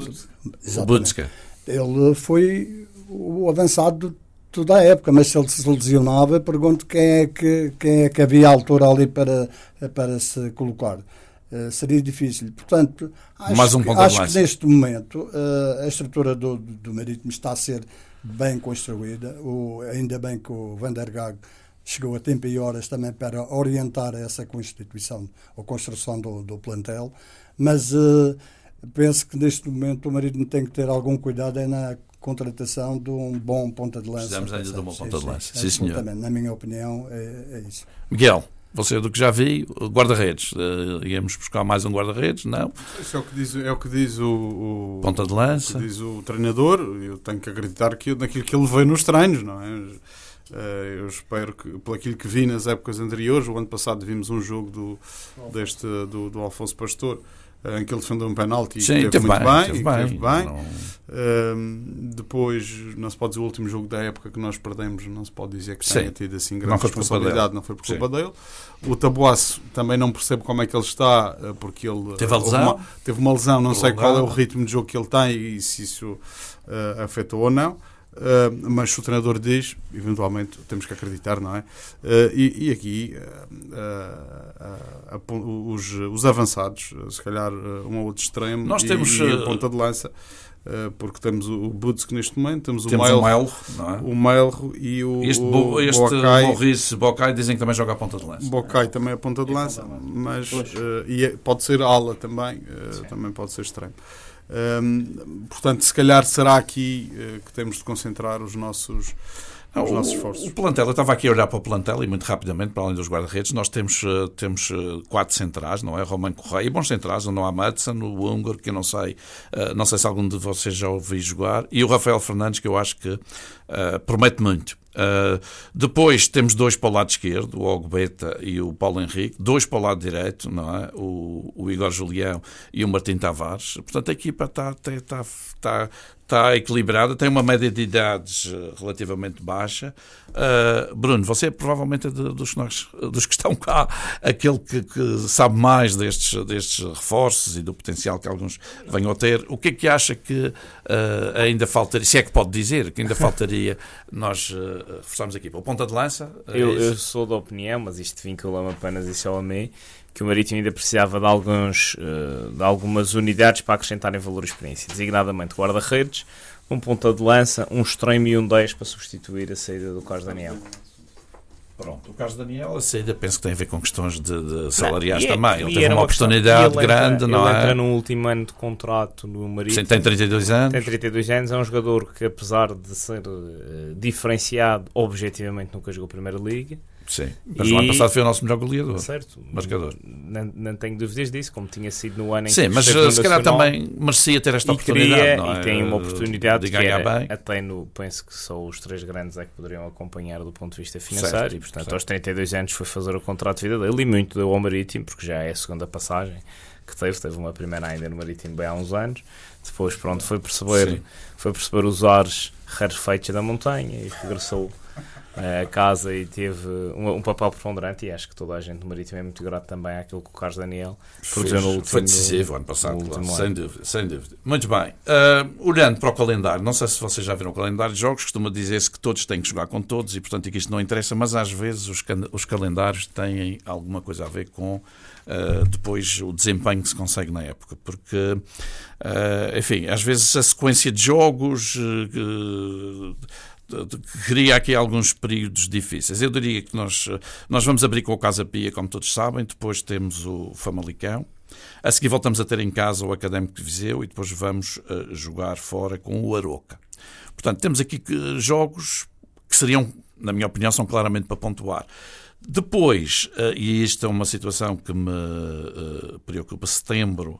o Budska. Ele foi o avançado de toda a época, mas se ele se lesionava, pergunto quem é que, quem é que havia à altura ali para, para se colocar. Uh, seria difícil. Portanto, acho, Mais um que, acho que neste momento uh, a estrutura do, do Marítimo está a ser bem construída. O, ainda bem que o Van der Gaag chegou a tempo e horas também para orientar essa constituição ou construção do, do plantel, mas uh, penso que neste momento o Marítimo tem que ter algum cuidado é na contratação de um bom ponta de lança. Precisamos ainda de uma ponta de lança, sim, sim senhor. Na minha opinião é, é isso. Miguel, você do que já vi, guarda-redes, uh, íamos buscar mais um guarda-redes, não? Isso é o que diz, é o, que diz o, o ponta de lança, o que diz o treinador. Eu tenho que acreditar que, naquilo que ele vê nos treinos, não é? Eu espero que, por aquilo que vi nas épocas anteriores, o ano passado vimos um jogo do, deste, do, do Alfonso Pastor, em que ele defendeu um penalti e Sim, teve, teve muito bem, bem, teve bem, bem. bem. Não... Um, depois, não se pode dizer o último jogo da época que nós perdemos, não se pode dizer que Sim. tenha tido assim grande não foi responsabilidade, não foi por culpa dele. O Taboaço também não percebo como é que ele está, porque ele teve, a lesão. Uma, teve uma lesão, não sei Prolongada. qual é o ritmo de jogo que ele tem e se isso uh, afetou ou não. Uh, mas se o treinador diz, eventualmente temos que acreditar, não é? Uh, e, e aqui uh, uh, uh, uh, os, os avançados, uh, se calhar uh, um ou outro extremo, nós e, temos e a ponta de lança, uh, porque temos o Budsk neste momento, temos, temos o Melro, o Melro e o este, o, este Bokai. Maurice Bokai dizem que também joga a ponta de lança. Bokai também é a ponta de lança, mas uh, e é, pode ser ala também, uh, também pode ser extremo. Um, portanto, se calhar será aqui uh, que temos de concentrar os nossos, Não, os o, nossos esforços. O plantel, eu estava aqui a olhar para o plantel e muito rapidamente, para além dos guarda-redes, nós temos, uh, temos uh, quatro centrais, não é? Romain Correia, e bons centrais, o Noah Madsen, o húngaro, que eu não sei, uh, não sei se algum de vocês já ouviu jogar, e o Rafael Fernandes, que eu acho que uh, promete muito. Uh, depois temos dois para o lado esquerdo, o Ogbeta e o Paulo Henrique, dois para o lado direito, não é? o, o Igor Julião e o Martim Tavares. Portanto, a equipa está, está, está, está equilibrada, tem uma média de idades relativamente baixa. Uh, Bruno, você é provavelmente de, dos, nós, dos que estão cá, aquele que, que sabe mais destes, destes reforços e do potencial que alguns venham a ter. O que é que acha que uh, ainda faltaria, se é que pode dizer, que ainda faltaria nós uh, reforçarmos a equipa? O ponta de lança? Eu, eu sou da opinião, mas isto vincula-me apenas e só a mim, que o Marítimo ainda precisava de, alguns, de algumas unidades para acrescentarem valor e experiência, designadamente guarda-redes, um ponta de lança, um extremo e um dez para substituir a saída do Carlos Daniel. Pronto, o caso de Daniel, a saída penso que tem a ver com questões de, de salariais não, também. É, ele teve uma, uma oportunidade grande, entra, não ele é? Ele entra no último ano de contrato no Marítimo. Sim, tem trinta e dois anos. Tem trinta e dois anos, é um jogador que, apesar de ser uh, diferenciado, objetivamente nunca jogou Primeira Liga. Sim, mas e... o ano passado foi o nosso melhor goleador. Certo, marcador. Não, não tenho dúvidas disso, como tinha sido no ano em Sim, que mas esteve no se calhar Nacional, também merecia ter esta e oportunidade. Queria, não é? E tem uma oportunidade de que ganhar era, bem. até no, penso que só os três grandes é que poderiam acompanhar do ponto de vista financeiro, certo, e portanto certo. aos trinta e dois anos foi fazer o contrato de vida dele, e muito deu ao Marítimo, porque já é a segunda passagem que teve, teve uma primeira ainda no Marítimo bem há uns anos, depois pronto, foi perceber, foi perceber os ares rarefeitos da montanha e regressou a casa e teve um, um papel preponderante, e acho que toda a gente do Marítimo é muito grato também àquilo que o Carlos Daniel produziu no último, foi decisivo ano passado, no claro, último sem ano. dúvida, sem dúvida. Muito bem, uh, olhando para o calendário, não sei se vocês já viram o calendário de jogos, costuma dizer-se que todos têm que jogar com todos e portanto que isto não interessa, mas às vezes os, os calendários têm alguma coisa a ver com uh, depois o desempenho que se consegue na época, porque uh, enfim, às vezes a sequência de jogos uh, cria aqui alguns períodos difíceis. Eu diria que nós, nós vamos abrir com o Casa Pia, como todos sabem, depois temos o Famalicão, a seguir voltamos a ter em casa o Académico de Viseu e depois vamos uh, jogar fora com o Aroca. Portanto, temos aqui jogos que seriam, na minha opinião, são claramente para pontuar. Depois, uh, e isto é uma situação que me uh, preocupa, setembro,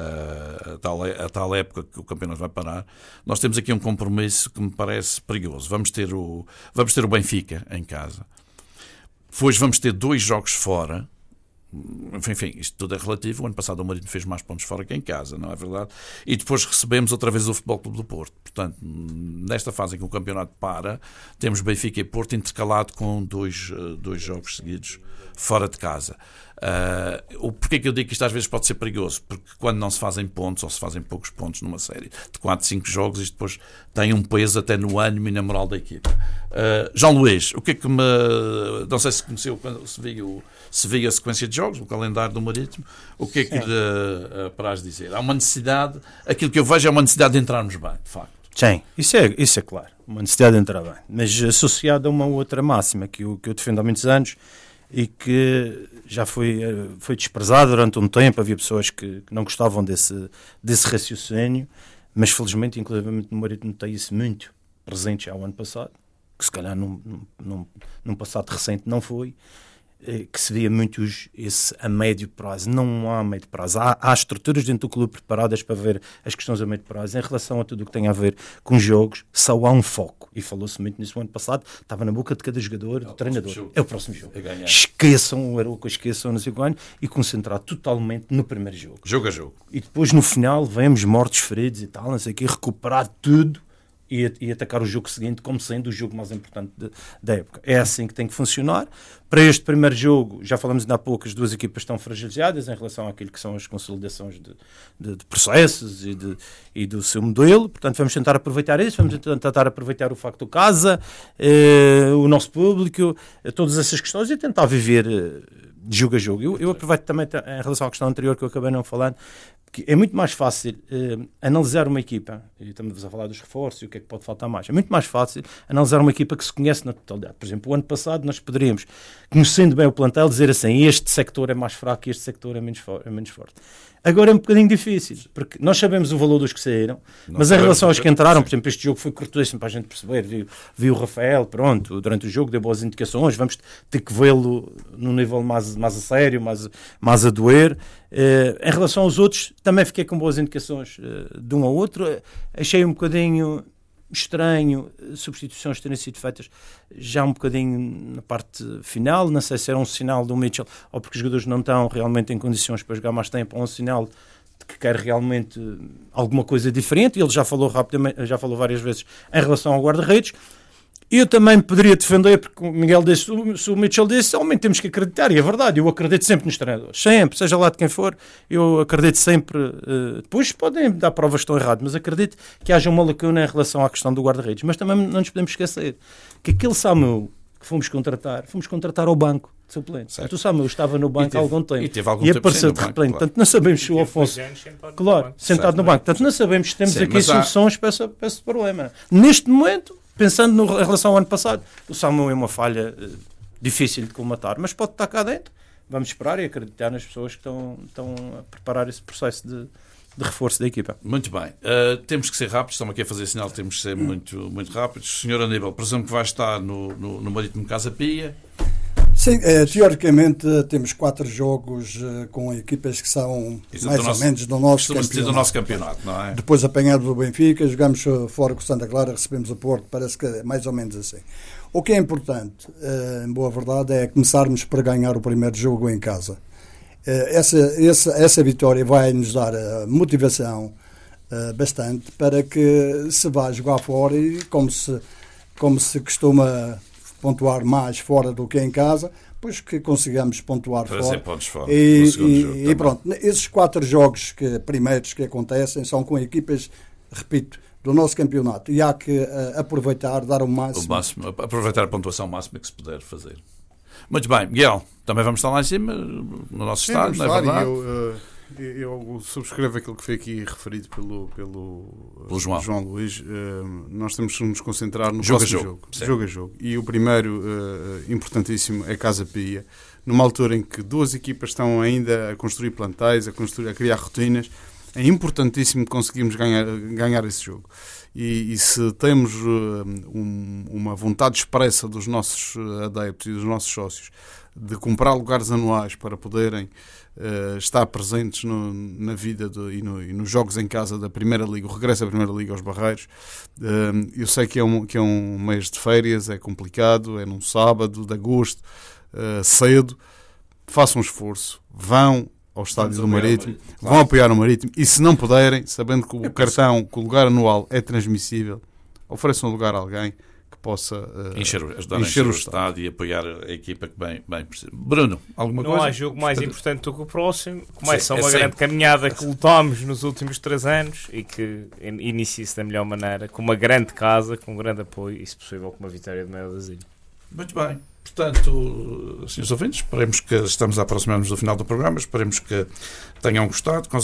A tal, a tal época que o campeonato vai parar, nós temos aqui um compromisso que me parece perigoso. Vamos ter o, vamos ter o Benfica em casa, depois vamos ter dois jogos fora. Enfim, isto tudo é relativo. O ano passado o Marítimo fez mais pontos fora que em casa, não é verdade? E depois recebemos outra vez o Futebol Clube do Porto. Portanto, nesta fase em que o campeonato para, temos Benfica e Porto intercalado com dois, dois jogos seguidos fora de casa. Uh, Porquê que eu digo que isto às vezes pode ser perigoso? Porque quando não se fazem pontos, ou se fazem poucos pontos numa série de quatro, cinco jogos, isto depois tem um peso até no ânimo e na moral da equipa. Uh, João Luís, o que é que me... Não sei se conheceu, se viu, se viu a sequência de jogos, o calendário do Marítimo, o que é que lhe uh, apraz dizer? Há uma necessidade, aquilo que eu vejo é uma necessidade de entrarmos bem, de facto. Sim, isso é, isso é claro, uma necessidade de entrar bem, mas associada a uma outra máxima que eu, que eu defendo há muitos anos e que já foi, foi desprezado durante um tempo. Havia pessoas que, que não gostavam desse, desse raciocínio, mas felizmente, inclusive no Marítimo, tem isso muito presente já o ano passado, que se calhar num, num, num passado recente não foi, que se via muito esse a médio prazo. Não há médio prazo. Há, há estruturas dentro do clube preparadas para ver as questões a médio prazo. Em relação a tudo o que tem a ver com jogos, só há um foco. E falou-se muito nisso no ano passado. Estava na boca de cada jogador, é do treinador. É o próximo jogo. É esqueçam o Aroca, esqueçam não sei quando, e concentrar totalmente no primeiro jogo. Jogo a jogo. E depois no final vemos mortos, feridos e tal, não sei o quê, recuperar tudo e, e atacar o jogo seguinte como sendo o jogo mais importante de, da época. É assim que tem que funcionar. Para este primeiro jogo, já falamos ainda há pouco, as duas equipas estão fragilizadas em relação àquilo que são as consolidações de, de, de processos e, de, e do seu modelo. Portanto, vamos tentar aproveitar isso, vamos tentar aproveitar o facto do casa, eh, o nosso público, eh, todas essas questões e tentar viver eh, de jogo a jogo. Eu, eu aproveito também em relação à questão anterior que eu acabei não falando, que é muito mais fácil eh, analisar uma equipa, e estamos a falar dos reforços e o que é que pode faltar mais, é muito mais fácil analisar uma equipa que se conhece na totalidade. Por exemplo, o ano passado nós poderíamos, conhecendo bem o plantel, dizer assim, este sector é mais fraco e este sector é menos, for- é menos forte. Agora é um bocadinho difícil, porque nós sabemos o valor dos que saíram, não, mas em relação aos que entraram, por exemplo, este jogo foi cortesíssimo para a gente perceber, viu, viu o Rafael, pronto, durante o jogo deu boas indicações, vamos ter que vê-lo num nível mais, mais a sério, mais, mais a doer. Uh, em relação aos outros, também fiquei com boas indicações uh, de um ao outro. Uh, achei um bocadinho estranho uh, substituições terem sido feitas já um bocadinho na parte final. Não sei se era um sinal do Mitchell ou porque os jogadores não estão realmente em condições para jogar mais tempo, ou um sinal de que quer realmente uh, alguma coisa diferente. Ele já falou rapidamente, já falou várias vezes em relação ao guarda-redes. Eu também poderia defender, porque o Miguel disse, se o Mitchell disse, realmente temos que acreditar, e é verdade, eu acredito sempre nos treinadores, sempre, seja lá de quem for, eu acredito sempre, uh, depois podem dar provas que estão erradas, mas acredito que haja uma lacuna em relação à questão do guarda-redes, mas também não nos podemos esquecer que aquele Samuel que fomos contratar, fomos contratar ao banco de suplente. O Samuel estava no banco teve, há algum tempo e, teve algum e tempo apareceu de banco, repente, claro. Portanto não sabemos se o Afonso, claro, sentado no banco, portanto não sabemos se temos Sim, aqui soluções há... para, essa, para esse problema. Neste momento, pensando no, em relação ao ano passado, o Samuel é uma falha uh, difícil de colmatar, mas pode estar cá dentro. Vamos esperar e acreditar nas pessoas que estão, estão a preparar esse processo de, de reforço da equipa. Muito bem. Uh, temos que ser rápidos, estamos aqui a fazer sinal, temos que ser muito, muito rápidos. senhor Aníbal, presumo que vai estar no, no, no Marítimo Casa Pia. Sim, eh, teoricamente temos quatro jogos eh, com equipas que são Exato, mais ou nosso, menos do nosso campeonato. do nosso campeonato, não é? Depois apanhado do Benfica, jogamos fora com o Santa Clara, recebemos o Porto, parece que é mais ou menos assim. O que é importante, eh, em boa verdade, é começarmos por ganhar o primeiro jogo em casa. Eh, essa, essa, essa vitória vai nos dar a motivação eh, bastante para que se vá jogar fora e como se, como se costuma pontuar mais fora do que em casa, pois que consigamos pontuar para fora. Pontos fora e, e, e pronto, esses quatro jogos que, primeiros que acontecem são com equipas, repito, do nosso campeonato e há que uh, aproveitar, dar o máximo. o máximo. Aproveitar a pontuação máxima que se puder fazer. Muito bem, Miguel, também vamos estar lá em cima, no nosso estádio, não é verdade? Eu, uh, eu subscrevo aquilo que foi aqui referido pelo, pelo, pelo João. João Luís. Uh, nós temos que nos concentrar no jogo próximo a jogo. jogo. Jogo a jogo. E o primeiro, uh, importantíssimo, é Casa Pia. Numa altura em que duas equipas estão ainda a construir plantéis, a, construir, a criar rotinas, é importantíssimo conseguirmos ganhar, ganhar esse jogo. E, e se temos uh, um, uma vontade expressa dos nossos adeptos e dos nossos sócios de comprar lugares anuais para poderem uh, estar presentes no, na vida de, e, no, e nos jogos em casa da Primeira Liga, o regresso da Primeira Liga aos Barreiros, uh, eu sei que é, um, que é um mês de férias, é complicado, é num sábado de agosto, uh, cedo, façam um esforço, vão ao estádio do Marítimo, Marítimo. Claro. Vão apoiar o Marítimo e se não puderem, sabendo que o é cartão, que o lugar anual é transmissível, ofereçam um lugar a alguém que possa uh, encher, ajudar encher, a encher o estádio e apoiar a equipa que bem, bem precisa. Bruno, alguma não coisa? Não há jogo mais importante do que o próximo. Começa Sim, uma é grande sempre. caminhada que lutámos nos últimos três anos e que inicie-se da melhor maneira, com uma grande casa, com um grande apoio e, se possível, com uma vitória de Mel das Ilhas. Muito bem. Portanto, senhores ouvintes, esperemos que estamos a aproximar-nos do final do programa, esperemos que tenham gostado.